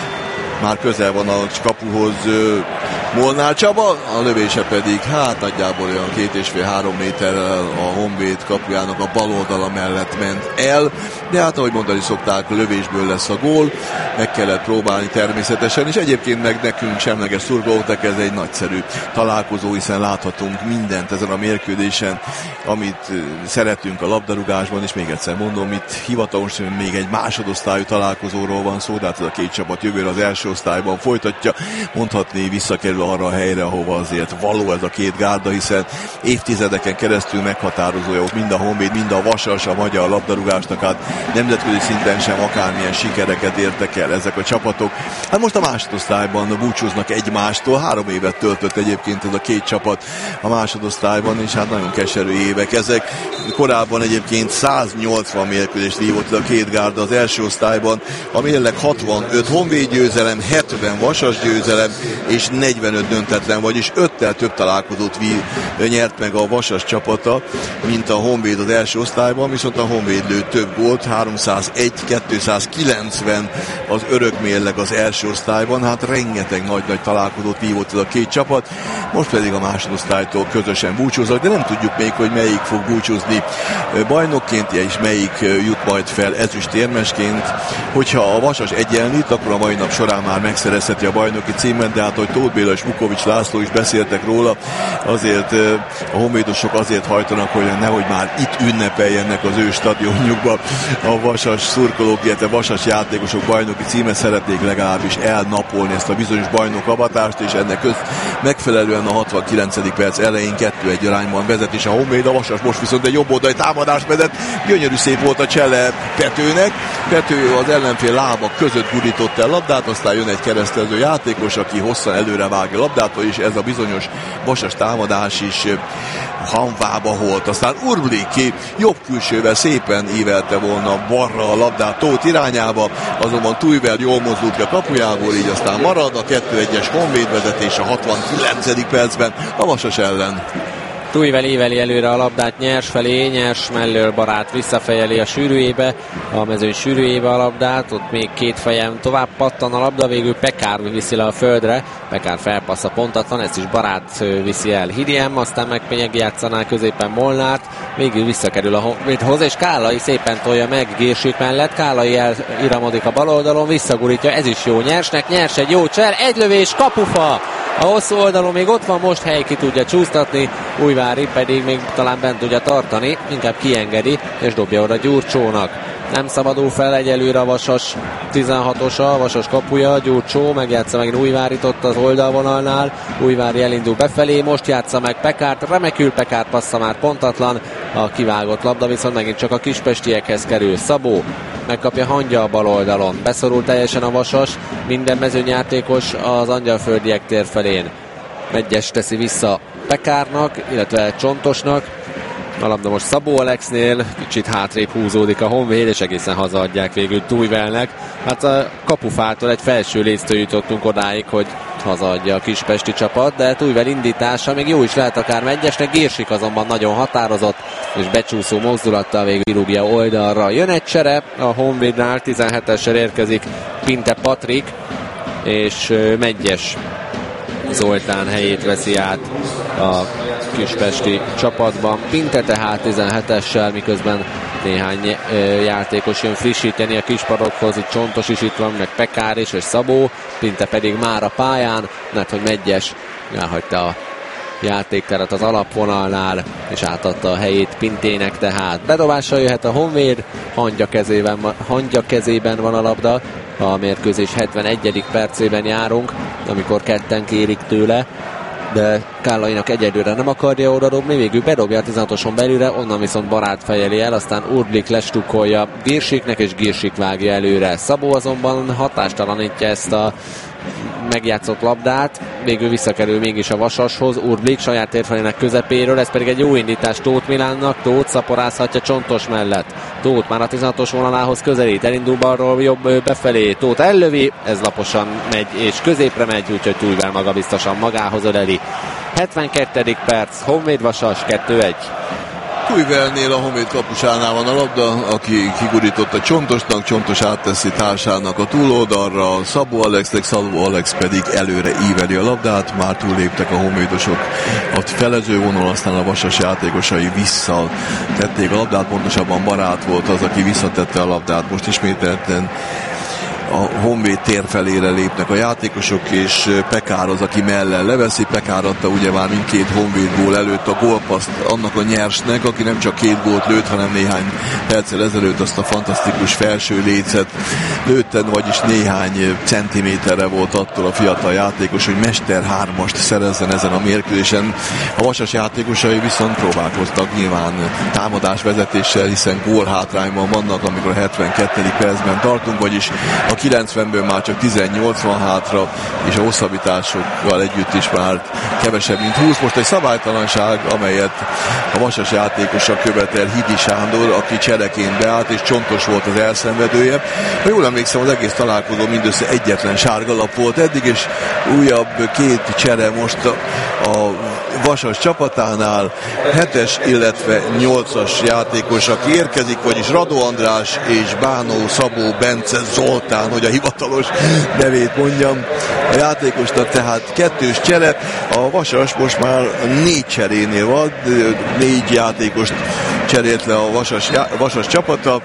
Már közel van a kapuhoz Molnár Csaba, a lövése pedig hát nagyjából olyan két és fél három méterrel a Honvéd kapujának a bal oldala mellett ment el, de hát ahogy mondani szokták, lövésből lesz a gól, meg kellett próbálni természetesen, és egyébként meg nekünk semleges szurkolóknak ez egy nagyszerű találkozó, hiszen láthatunk mindent ezen a mérkőzésen, amit szeretünk a labdarúgásban, és még egyszer mondom, itt hivatalos még egy másodosztályú találkozóról van szó, de hát ez a két csapat jövőre az első osztályban folytatja, mondhatni visszakerül arra a helyre, ahova azért való ez a két gárda, hiszen évtizedeken keresztül meghatározója volt mind a Honvéd, mind a Vasas a magyar labdarúgásnak, hát nemzetközi szinten sem akármilyen sikereket értek el ezek a csapatok. Hát most a másodosztályban búcsúznak egymástól, három évet töltött egyébként ez a két csapat a másodosztályban, és hát nagyon keserű évek ezek. Korábban egyébként száznyolcvan mérkőzést vívott a két gárda az első osztályban, a mérleg hatvanöt Honvéd győzelem, hetven Vasas győzelem, és negyvenöt döntetlen, vagyis öttel több találkozót vív, nyert meg a Vasas csapata, mint a Honvéd az első osztályban, viszont a Honvéd lőtt több gólt, háromszázegy kétszázkilencven az örök mérleg az első osztályban, hát rengeteg nagy-nagy találkozót vívott ez a két csapat, most pedig a másodosztálytól közösen búcsúznak, de nem tudjuk még, hogy melyik fog búcsúzni bajnokként, és melyik jut majd fel ezüstérmesként. Hogyha a Vasas egyenlít, akkor a mai nap során már megszerezheti a bajnoki címet, de hát hogy Tóth Béla és Vukovics László is beszéltek róla, azért a honvédosok azért hajtanak, hogy nehogy már itt ünnepeljenek az ő stadionjukba a Vasas szurkolók, illetve Vasas játékosok bajnoki címet, szeretnék legalábbis elnapolni ezt a bizonyos bajnokavatást, és ennek köz megfelelően a hatvankilencedik perc elején kettő egy arányban vezet is a Honvéd, a Vasas most viszont egy jobb oldali támadást vezet, gyönyörű szép volt a csele Petőnek, Pető az ellenfél lábak között gurított el labdát, aztán jön egy keresztelző játékos, aki hosszan előre vágja labdától, és ez a bizonyos Vasas támadás is hanvába holt. Aztán Urblik jobb külsővel szépen ívelte volna balra a labdát Tóth irányába, azonban Tújvel jól mozdult ki a kapujából, így aztán marad a kettő egyes Honvéd vezetés a hatvankilencedik percben a Vasas ellen. Tújvel éveli előre a labdát Nyers felé, Nyers mellől Barát visszafejeli a sűrűjébe, a mezőny sűrűjébe a labdát, ott még két fejem tovább pattan a labda, végül Pekár viszi le a földre, Pekár felpassza pontatlan, ezt is Barát viszi el Hidiem, aztán meg megjátszaná középen Molnárt, végül visszakerül a Honvédhoz, és Kállai szépen tolja meg Girsik mellett, Kállai eliramodik a bal oldalon, visszagurítja, ez is jó Nyersnek, Nyers egy jó cser, egy lövés, kapufa! A hosszú oldalon még ott van, most hely ki tudja csúsztatni, Újvári pedig még talán bent tudja tartani, inkább kiengedi, és dobja oda Gyurcsónak. Nem szabadul fel egyelőre a Vasas tizenhatosa, a Vasas kapuja, Gyurcsó megjátsza meg Újvárit ott az oldalvonalnál, Újvári elindul befelé, most játsza meg Pekárt, remekül Pekár passza már pontatlan, a kivágott labda viszont megint csak a kispestiekhez kerül. Szabó megkapja Hangya a bal oldalon, beszorul teljesen a Vasas, minden mezőnyjátékos az Angyalföldiek tér felén. Megyes teszi vissza Pekárnak, illetve Csontosnak, a labda most Szabó Alexnél, kicsit hátrébb húzódik a Honvéd, és egészen hazaadják végül Tújvelnek. Hát a kapufától egy felső léctől jutottunk odáig, hogy hazaadja a kispesti csapat, de Tújvel indítása még jó is lehet akár Megyesnek, Girsik azonban nagyon határozott, és becsúszó mozdulattal végül kirúgja oldalra. Jön egy csere, a Honvédnál tizenhetessel érkezik Pinte Patrik, és Megyes Zoltán helyét veszi át a kispesti csapatban. Pinte tehát tizenhetessel, miközben néhány játékos jön frissíteni a kispadokhoz, itt Csontos is itt van, meg Pekár is, és Szabó, Pinte pedig már a pályán, mert hogy Medgyes elhagyta a játékteret az alapvonalnál, és átadta a helyét Pintének, tehát bedobással jöhet a Honvéd, Hangya kezében, Hangya kezében van a labda, a mérkőzés hetvenegyedik percében járunk, amikor ketten kérik tőle, de Kállainak egyedülre nem akarja oda dobni, végül bedobja a tizenhatoson belülre, onnan viszont Barát fejeli el, aztán Urblik lestukkolja Girsiknek, és Girsik vágja előre. Szabó azonban hatástalanítja ezt a megjátszott labdát, végül visszakerül mégis a Vasashoz, Urblik saját térfelének közepéről, ez pedig egy jó indítás Tóth Milánnak, Tóth szaporázhatja Csontos mellett. Tóth már a tizenhatos vonalához közelít, elindul balról jobb befelé, Tóth ellövi, ez laposan megy és középre megy, úgyhogy Túlvel maga biztosan magához öleli. hetvenkettedik perc, Honvéd Vasas kettő egy. Kújvelnél a Honvéd kapusánál van a labda, aki kigurította Csontosnak, Csontos átteszi társának a túloldalra, Szabó Alexnek, Szabó Alex pedig előre íveli a labdát, már túlléptek a honvédosok a felező vonal, aztán a Vasas játékosai visszatették a labdát, pontosabban Barát volt az, aki visszatette a labdát, most ismételten a Honvéd tér felére lépnek a játékosok, és Pekár az, aki mellel leveszi. Pekár adta ugye már mindkét Honvéd gól előtt a gólpaszt annak a nyersnek, aki nem csak két gólt lőtt, hanem néhány perccel ezelőtt azt a fantasztikus felső lécet lőtten, vagyis néhány centiméterre volt attól a fiatal játékos, hogy mester hármast szerezzen ezen a mérkőzésen. A Vasas játékosai viszont próbálkoztak nyilván támadás vezetéssel, hiszen gól hátrányban vannak, amikor a hetvenkettedik percben tartunk, vagyis a kilencvenből már csak tizennyolc van hátra, és a hosszabbításokkal együtt is már kevesebb, mint húsz. Most egy szabálytalanság, amelyet a Vasas játékosa követel, Hidi Sándor, aki csereként beállt, és Csontos volt az elszenvedője. Ha jól emlékszem, az egész találkozó mindössze egyetlen sárgalap volt eddig, és újabb két csere most a, a Vasas csapatánál, hetes, illetve nyolcas játékos, aki érkezik, vagyis Radó András és Bánó Szabó Bence Zoltán, hogy a hivatalos nevét mondjam a játékosnak, tehát kettős csere. A Vasas most már négy cserénél van, négy játékost cserélt le a Vasas, Vasas csapata.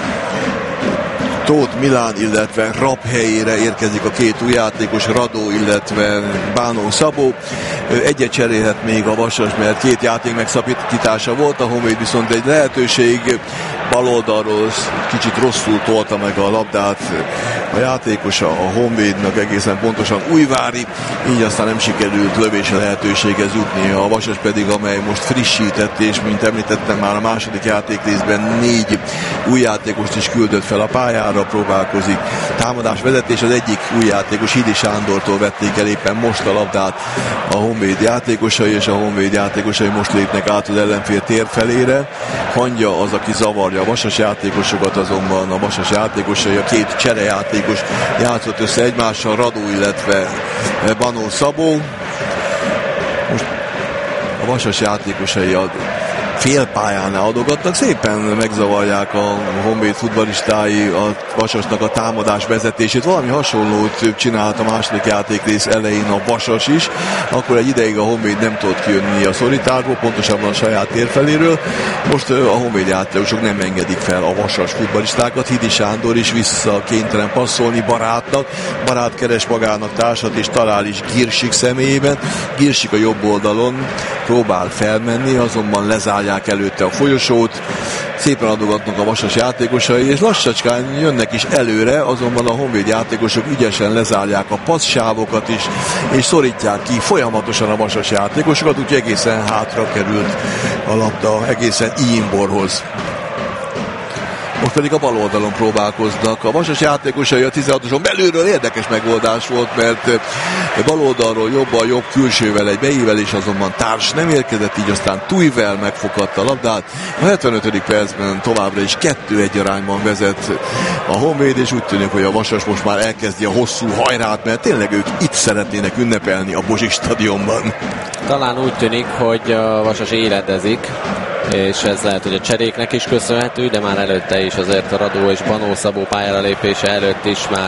Tóth Milán, illetve Rapp helyére érkezik a két új játékos, Radó, illetve Bánó Szabó. Egyet cserélhet még a Vasas, mert két játék megszakítása volt, a Honvéd viszont egy lehetőség, baloldalról kicsit rosszul tolta meg a labdát a játékosa a Honvédnak, egészen pontosan Újvári, így aztán nem sikerült lövési lehetőséghez jutni. A Vasas pedig, amely most frissített, és mint említettem már a második játékrészben négy új játékost is küldött fel a pályára, próbálkozik támadás vezetés, az egyik új játékos Hidi Sándortól vették el éppen most a labdát a Honvéd játékosai, és a Honvéd játékosai most lépnek át az ellenfél tér felére. Hangya az, aki zavarja a Vasas játékosokat, azonban a Vasas játékosai, a két cserejátékos játszott össze egymással, Radó, illetve Banó Szabó. Most a Vasas játékosai a félpályánál adogatnak, szépen megzavarják a Honvéd futballistái a Vasasnak a támadás vezetését. Valami hasonlót csinált a második játékrész elején a Vasas is, akkor egy ideig a Honvéd nem tudott kijönni a szorításból, pontosabban a saját térfeléről. Most a Honvéd játékosok nem engedik fel a Vasas futballistákat. Hidi Sándor is vissza kénytelen passzolni Barátnak. Barát keres magának társat, és talál is Girsik személyében. Girsik a jobb oldalon próbál felmenni, azonban lezárják előtte a folyosót, szépen adogatnak a Vasas játékosai, és lassacskán jönnek is előre, azonban a Honvéd játékosok ügyesen lezárják a passzsávokat is, és szorítják ki folyamatosan a Vasas játékosokat, úgyhogy egészen hátra került a labda, egészen Iimborhoz. Most pedig a bal oldalon próbálkoznak. A Vasas játékosai a tizenhatoson belülről érdekes megoldás volt, mert bal oldalról jobban, jobb külsővel egy beívelés, azonban társ nem érkezett, így aztán Tújvel megfoghatta a labdát. A hetvenötödik percben továbbra is kettő egy arányban vezet a Honvéd, és úgy tűnik, hogy a Vasas most már elkezdi a hosszú hajrát, mert tényleg ők itt szeretnének ünnepelni a Bozsik stadionban. Talán úgy tűnik, hogy a Vasas éledezik, és ez lehet, hogy a cseréknek is köszönhető, de már előtte is azért a Radó és Banó Szabó pályára lépése előtt is már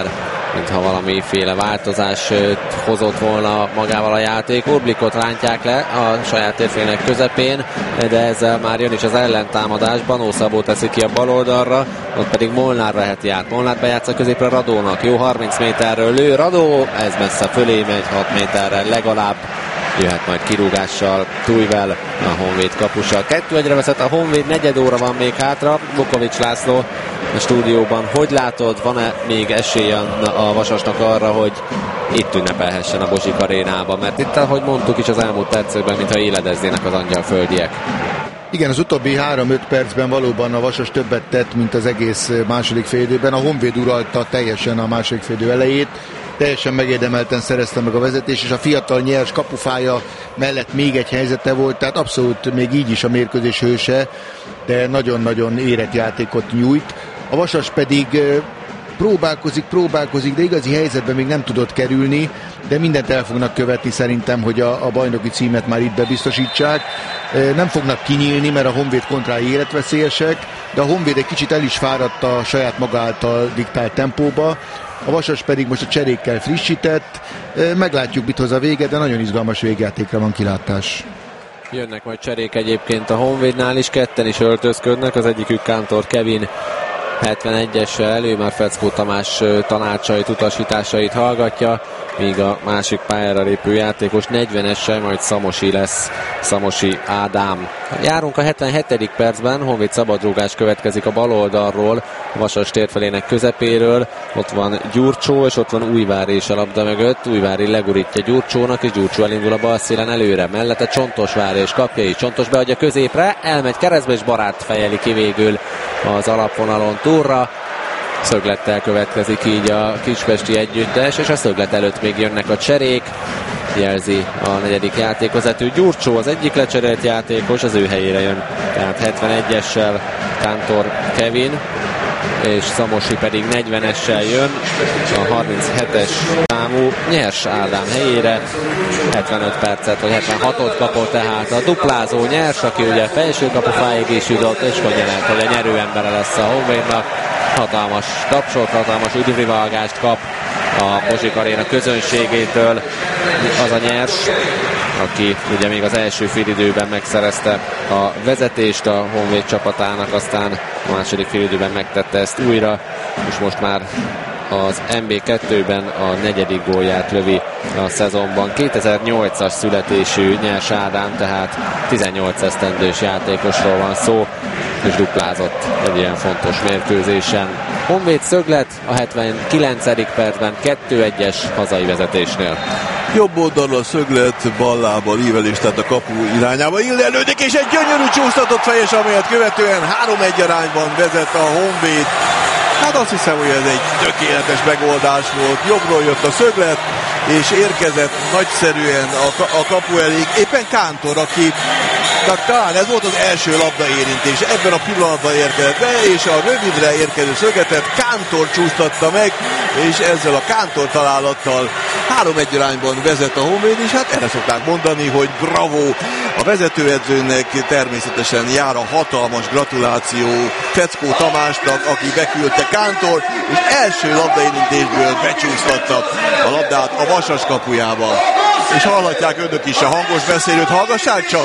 mintha valamiféle változás hozott volna magával a játék. Urblikot rántják le a saját térfének közepén, de ezzel már jön is az ellentámadás. Banó Szabó teszi ki a bal oldalra, ott pedig Molnár veheti át. Molnár bejátsza középre Radónak, jó harminc méterről lő Radó, ez messze fölé megy, hat méterrel legalább. Jöhet majd kirúgással Tujvel, a Honvéd kapusa. kettő egyre vezet a Honvéd, negyed óra van még hátra. Vukovics László a stúdióban. Hogy látod, van-e még esélye a Vasasnak arra, hogy itt ünnepelhessen a Bozsik arénában? Mert itt, ahogy mondtuk is az elmúlt percekben, mintha éledeznének az angyalföldiek. Igen, az utóbbi három-öt percben valóban a Vasas többet tett, mint az egész második félidőben. A Honvéd uralta teljesen a második félidő elejét. Teljesen megérdemelten szerezte meg a vezetés, és a fiatal nyers kapufája mellett még egy helyzete volt, tehát abszolút még így is a mérkőzés hőse, de nagyon-nagyon érett játékot nyújt. A Vasas pedig próbálkozik, próbálkozik, de igazi helyzetben még nem tudott kerülni, de mindent el fognak követni szerintem, hogy a, a bajnoki címet már itt bebiztosítsák. Nem fognak kinyílni, mert a Honvéd kontrái életveszélyesek, de a Honvéd egy kicsit el is fáradt a saját maga által diktált tempóba. A Vasas pedig most a cserékkel frissített, meglátjuk, mit hoz a vége, de nagyon izgalmas végjátékra van kilátás. Jönnek majd cserék egyébként a Honvédnál is, ketten is öltözködnek, az egyikük Kántor Kevin hetvenegyessel elő, már Feckó Tamás tanácsait, utasításait hallgatja, míg a másik pályára lépő játékos negyvenessel majd Szamosi lesz, Szamosi Ádám. Járunk a hetvenhetedik percben, Honvéd szabadrúgás következik a bal oldalról, a Vasas térfelének közepéről, ott van Gyurcsó, és ott van Újvári is a labda mögött, Újvári legurítja Gyurcsónak, és Gyurcsó elindul a bal szélen előre, mellette Csontosvári és kapja is, Csontos beadja középre, elmegy keresztbe, és Barát fejeli ki végül az alapvonalon túlra. Szöglettel következik így a kispesti együttes, és a szöglet előtt még jönnek a cserék, jelzi a negyedik játékvezető. Gyurcsó az egyik lecserélt játékos, az ő helyére jön, tehát hetvenegyessel Kántor Kevin, és Szamosi pedig negyvenessel jön, a harminchetes számú Nyers Ádám helyére. hetvenöt percet, vagy hetvenhatot kapott tehát a duplázó Nyers, aki ugye felső kapufáig is jutott, és könnyen hogy a nyerőembere lesz a Honvédnak. Hatalmas tapsot, hatalmas üdvrivalgást kap a Bozsik aréna közönségétől az a Nyers, aki ugye még az első félidőben megszerezte a vezetést a Honvéd csapatának, aztán a második félidőben megtette ezt újra, és most már az em bé kettőben a negyedik gólját lövi a szezonban. kétezer-nyolcas születésű Nyers Ádám, tehát tizennyolc esztendős játékosról van szó, és duplázott egy ilyen fontos mérkőzésen. Honvéd szöglet a hetvenkilencedik percben kettő egyes hazai vezetésnél. Jobb oldalra a szöglet, ballába ívelés, tehát a kapu irányába illelődik, és egy gyönyörű csúsztatott fejes, amelyet követően három egy arányban vezet a Honvéd. Hát azt hiszem, hogy ez egy tökéletes megoldás volt. Jobbról jött a szöglet, és érkezett nagyszerűen a, a kapu elég. Éppen Kántor, aki tehát talán ez volt az első labda érintés. Ebben a pillanatban érkezett be, és a rövidre érkező szögletet Kántor csúsztatta meg, és ezzel a Kántor találattal három egy arányban vezet a Honvéd, és hát erre szokták mondani, hogy bravo a vezetőedzőnek, természetesen jár a hatalmas gratuláció Feckó Tamásnak, aki beküldte Kántor, és első labdaérintésből becsúsztatta a labdát a Vasas kapujába. És hallhatják önök is a hangos beszélőt, hallgassák csak!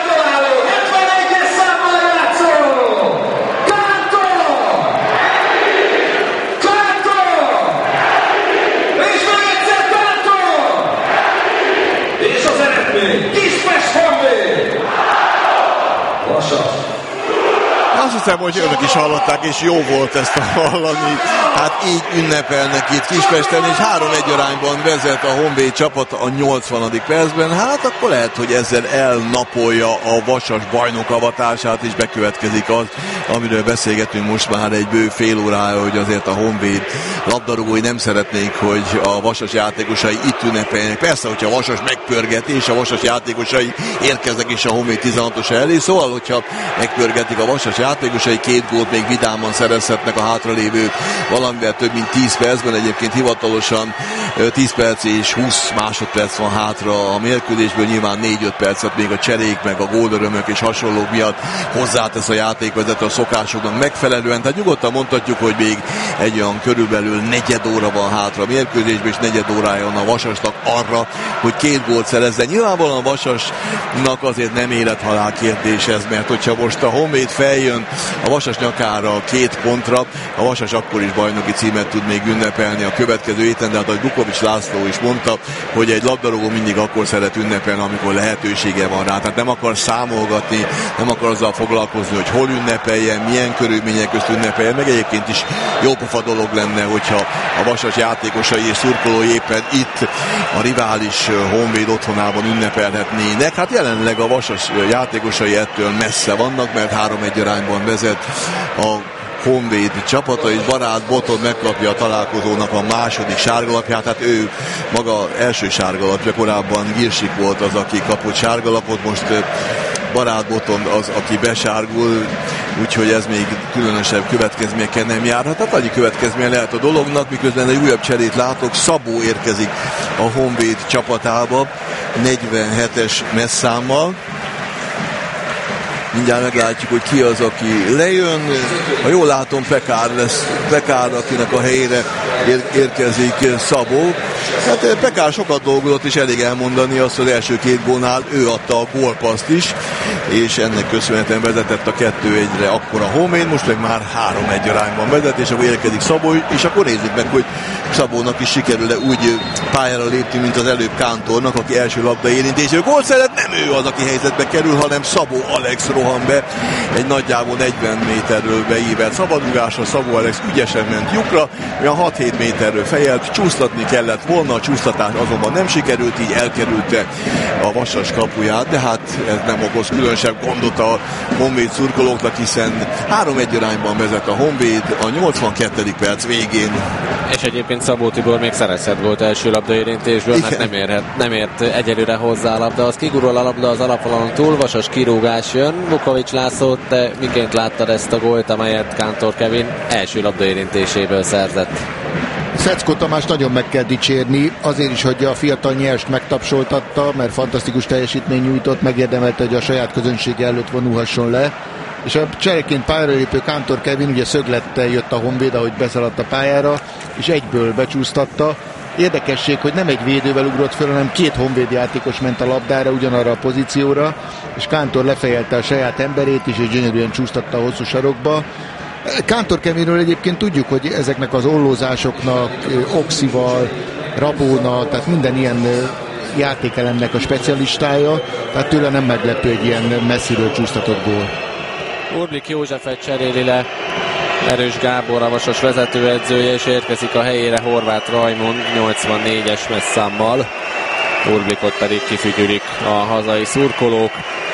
Azt hiszem, hogy önök is hallották, és jó volt ezt hallani. Hát így ünnepelnek itt Kispesten, és három egy arányban vezet a Honvéd csapat a nyolcvanadik percben. Hát akkor lehet, hogy ezzel elnapolja a Vasas bajnokavatását, és bekövetkezik az, amiről beszélgetünk most már egy bő fél órája, hogy azért a Honvéd labdarúgói nem szeretnék, hogy a Vasas játékosai itt ünnepeljenek. Persze, hogyha a Vasas megpörgeti, és a Vasas játékosai érkeznek is a Honvéd tizenhatos elé, szóval, hogyha megpörgetik a Vasas játékosai, két gólt még vidáman szerezhetnek a hátralévő valamennyi valamivel több mint tíz percben, egyébként hivatalosan tíz perc és húsz másodperc van hátra a mérkőzésből, nyilván négy-öt percet még a cserék, meg a gólörömök és hasonlók miatt hozzátesz a játékvezető a szokásoknak megfelelően, tehát nyugodtan mondhatjuk, hogy még egy olyan körülbelül negyed óra van hátra a mérkőzésben, és negyed órája van a Vasasnak arra, hogy két gólt szerezzen. Nyilvánvalóan a Vasasnak azért nem élethalál kérdés ez, mert hogyha most a Honvéd feljön a Vasas nyakára két pontra, a Vasas akkor is bajnoki címet tud még ünnepelni a következő héten, de hát ahogy Bukovics László is mondta, hogy egy labdarúgó mindig akkor szeret ünnepelni, amikor lehetősége van rá. Tehát nem akar számolgatni, nem akar azzal foglalkozni, hogy hol ünnepeljen, milyen körülmények közt ünnepeljen, meg egyébként is jópofa dolog lenne, hogyha a Vasas játékosai és szurkolói éppen itt a rivális Honvéd otthonában ünnepelhetnének. Hát jelenleg a Vasas játékosai ettől messze vannak, mert három egy arányban vezet a Honvéd csapata, és Barát Boton megkapja a találkozónak a második sárgalapját, hát ő maga első sárgalapja, korábban Girsik volt az, aki kapott sárgalapot, most Barát Boton az, aki besárgul, úgyhogy ez még különösebb következményekkel nem járhat. Tehát annyi következménye lehet a dolognak, miközben egy újabb cserét látok, Szabó érkezik a Honvéd csapatába negyvenhetes messzámmal. Mindjárt meglátjuk, hogy ki az, aki lejön. Ha jól látom, Pekár lesz, Pekár, akinek a helyére ér- érkezik Szabó. Hát Pekár sokat dolgozott, és elég elmondani azt, hogy az első két gólnál ő adta a gólpaszt is, és ennek köszönhetően vezetett a kettő egyre akkor a Honvéd, most meg már három egy arányban vezet, és akkor érkezik Szabó, és akkor nézzük meg, hogy Szabónak is sikerül-e úgy pályára lépni, mint az előbb Kántornak, aki első labda érintésű gólt szeret. Nem ő az, aki helyzetbe kerül, hanem Szabó Alex rohan be egy nagyjából negyven méterről beívelt szabadrugásra. Szabó Alex ügyesen ment lyukra, olyan hat-hét méterről fejelt, csúsztatni kellett volna, a csúsztatás azonban nem sikerült, így elkerülte a Vasas kapuját, de hát ez nem okoz különösebb gondot a Honvéd szurkolóknak, hiszen három egy arányban vezet a Honvéd a nyolcvankettedik perc végén. És egyébként Szabó Tibor még szerezhet gólt első labdaérintésből, mert nem, érhet, nem ért egyelőre hozzá a labda. Az kigurul a labda az alapvonalon túl, Vasas kirúgás jön. Bukovics László, te miként láttad ezt a gólt, amelyet Kántor Kevin első labdaérintéséből szerzett? Szeckó Tamás nagyon meg kell dicsérni, azért is, hogy a fiatal nyerst megtapsoltatta, mert fantasztikus teljesítmény nyújtott, megérdemelte, hogy a saját közönsége előtt vonulhasson le. És a csereként pályára lépő Kántor Kevin ugye szöglettel jött a Honvéd, ahogy beszaladt a pályára, és egyből becsúsztatta. Érdekesség, hogy nem egy védővel ugrott föl, hanem két Honvéd játékos ment a labdára, ugyanarra a pozícióra, és Kántor lefejelte a saját emberét is, és gyönyörűen csúsztatta a hosszú sarokba. Kántor Kevinről egyébként tudjuk, hogy ezeknek az ollózásoknak, oxival, rabóna, tehát minden ilyen játékelemnek a specialistája, tehát tőle nem meglepő egy ilyen messziről csúsztatott gól. Urblik Józsefet cseréli le Erős Gábor, a Vasas vezetőedzője, és érkezik a helyére Horváth Rajmond nyolcvannégyes messzámmal. Urblikot pedig kifügyülik a hazai szurkolók.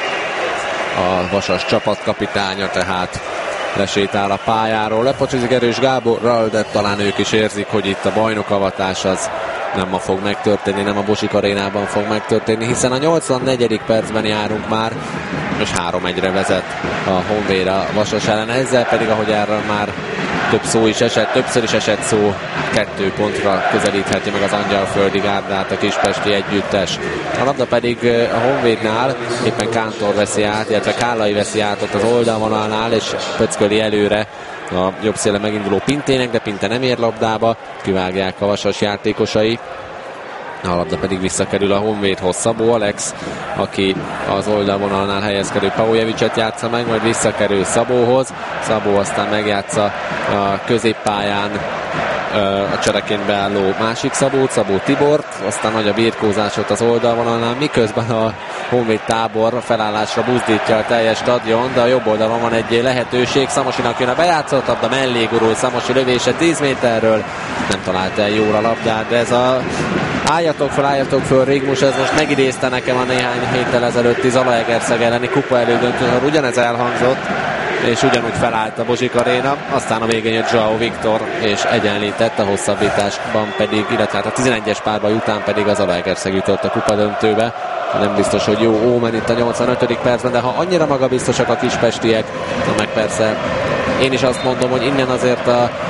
A Vasas csapatkapitánya tehát lesétál a pályáról. Lepocsizik Erős Gáborral, de talán ők is érzik, hogy itt a bajnokavatás az nem ma fog megtörténni, nem a Bosik arénában fog megtörténni, hiszen a nyolcvannegyedik percben járunk már, és három egyre vezet a Honvéd a Vasas ellen. Ezzel pedig, ahogy erről már több szó is esett, többször is esett szó, kettő pontra közelítheti meg az Angyalföldi Gárdát a kispesti együttes. A labda pedig a Honvédnál éppen Kántor veszi át, illetve Kállai veszi át ott az oldalvonalnál, és pöcköli előre a jobb széle meginduló Pintének, de Pinte nem ér labdába, kivágják a Vasas játékosai. A labda pedig visszakerül a Honvédhoz. Szabó Alex, aki az oldalvonalnál helyezkedő Paujevicset játsza meg, majd visszakerül Szabóhoz. Szabó aztán megjátsza a középpályán a csereként beálló másik Szabót, Szabó Tibort, aztán nagy a birkózásot az oldalvonalnál, miközben a Honvéd tábor felállásra buzdítja a teljes stadion, de a jobb oldalon van egy lehetőség, Szamosinak jön a bejátszott labda, mellé gurul Szamosi lövése tíz méterről, nem talált el jóra labdát, de ez a álljatok fel, álljatok föl, Rigmus, ez most megidézte nekem a néhány héttel ezelőtti Zalaegerszeg elleni kupa elődöntőn, ugyanez elhangzott, és ugyanúgy felállt a Bozsik Aréna, aztán a végén jött João Viktor, és egyenlített, a hosszabbításban pedig, illetve hát a tizenegyes párbaj után pedig az Zalaegerszeg jutott a kupa döntőbe. Nem biztos, hogy jó ómen itt a nyolcvanötödik percben, de ha annyira magabiztosak a kispestiek, na meg persze én is azt mondom, hogy innen azért a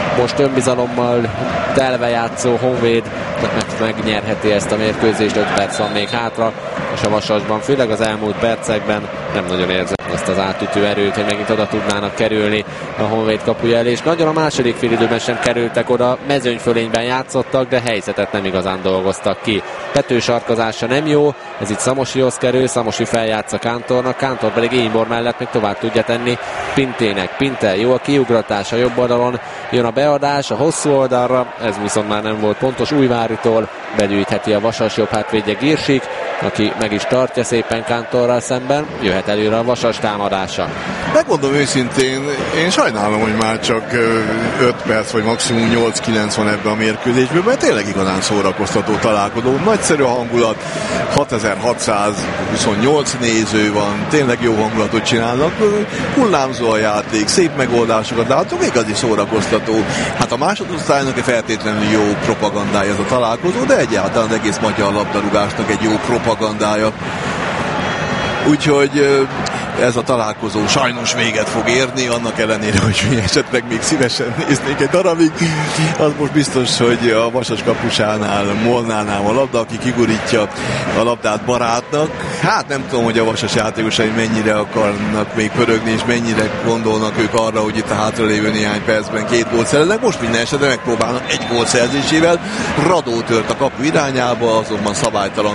most önbizalommal telve játszó Honvéd megnyerheti ezt a mérkőzést, öt perc van még hátra, és a Vasasban, főleg az elmúlt percekben nem nagyon érzem azt az átütő erőt, hogy megint oda tudnának kerülni a Honvéd kapuja elé, és nagyon a második félidőben sem kerültek oda, mezőnyfölényben játszottak, de helyzetet nem igazán dolgoztak ki. Pető sarkazása nem jó, ez itt Szamosihoz kerül, Szamosi feljátsza Kántornak, Kántor pedig Énybor mellett még tovább tudja tenni Pintének. Pinte jó a kiugratás a jobb oldalon, jön a beadás a hosszú oldalra, ez viszont már nem volt pontos, Újváritól begyűjtheti a Vasas jobb hátvédje Girsik, aki meg is tartja szépen Kántorral szemben, jöhet előre a Vasas támadása. Megmondom őszintén, én sajnálom, hogy már csak öt perc vagy maximum nyolc-kilenc van ebben a mérkőzésben, mert tényleg igazán szórakoztató találkozó, nagyszerű a hangulat, hatezer-hatszázhuszonnyolc néző van, tényleg jó hangulatot csinálnak, hullámzó a játék, szép megoldásokat látunk, igazi szórakoztató. Hát a másodosztálynak egy feltétlenül jó propagandája ez a találkozó, de egyáltalán az egész magyar labdarúgásnak egy jó propagandája. Úgyhogy ez a találkozó sajnos véget fog érni, annak ellenére, hogy mi esetleg még szívesen néznék egy darabig. Az most biztos, hogy a Vasas kapusánál, Molnánál a labda, aki kigurítja a labdát barátnak. Hát nem tudom, hogy a Vasas játékosai mennyire akarnak még pörögni, és mennyire gondolnak ők arra, hogy itt a hátralévő néhány percben két gólt szereznek. Most minden esetben megpróbálnak egy gól szerzésével. Radó tört a kapu irányába, azonban szabálytalan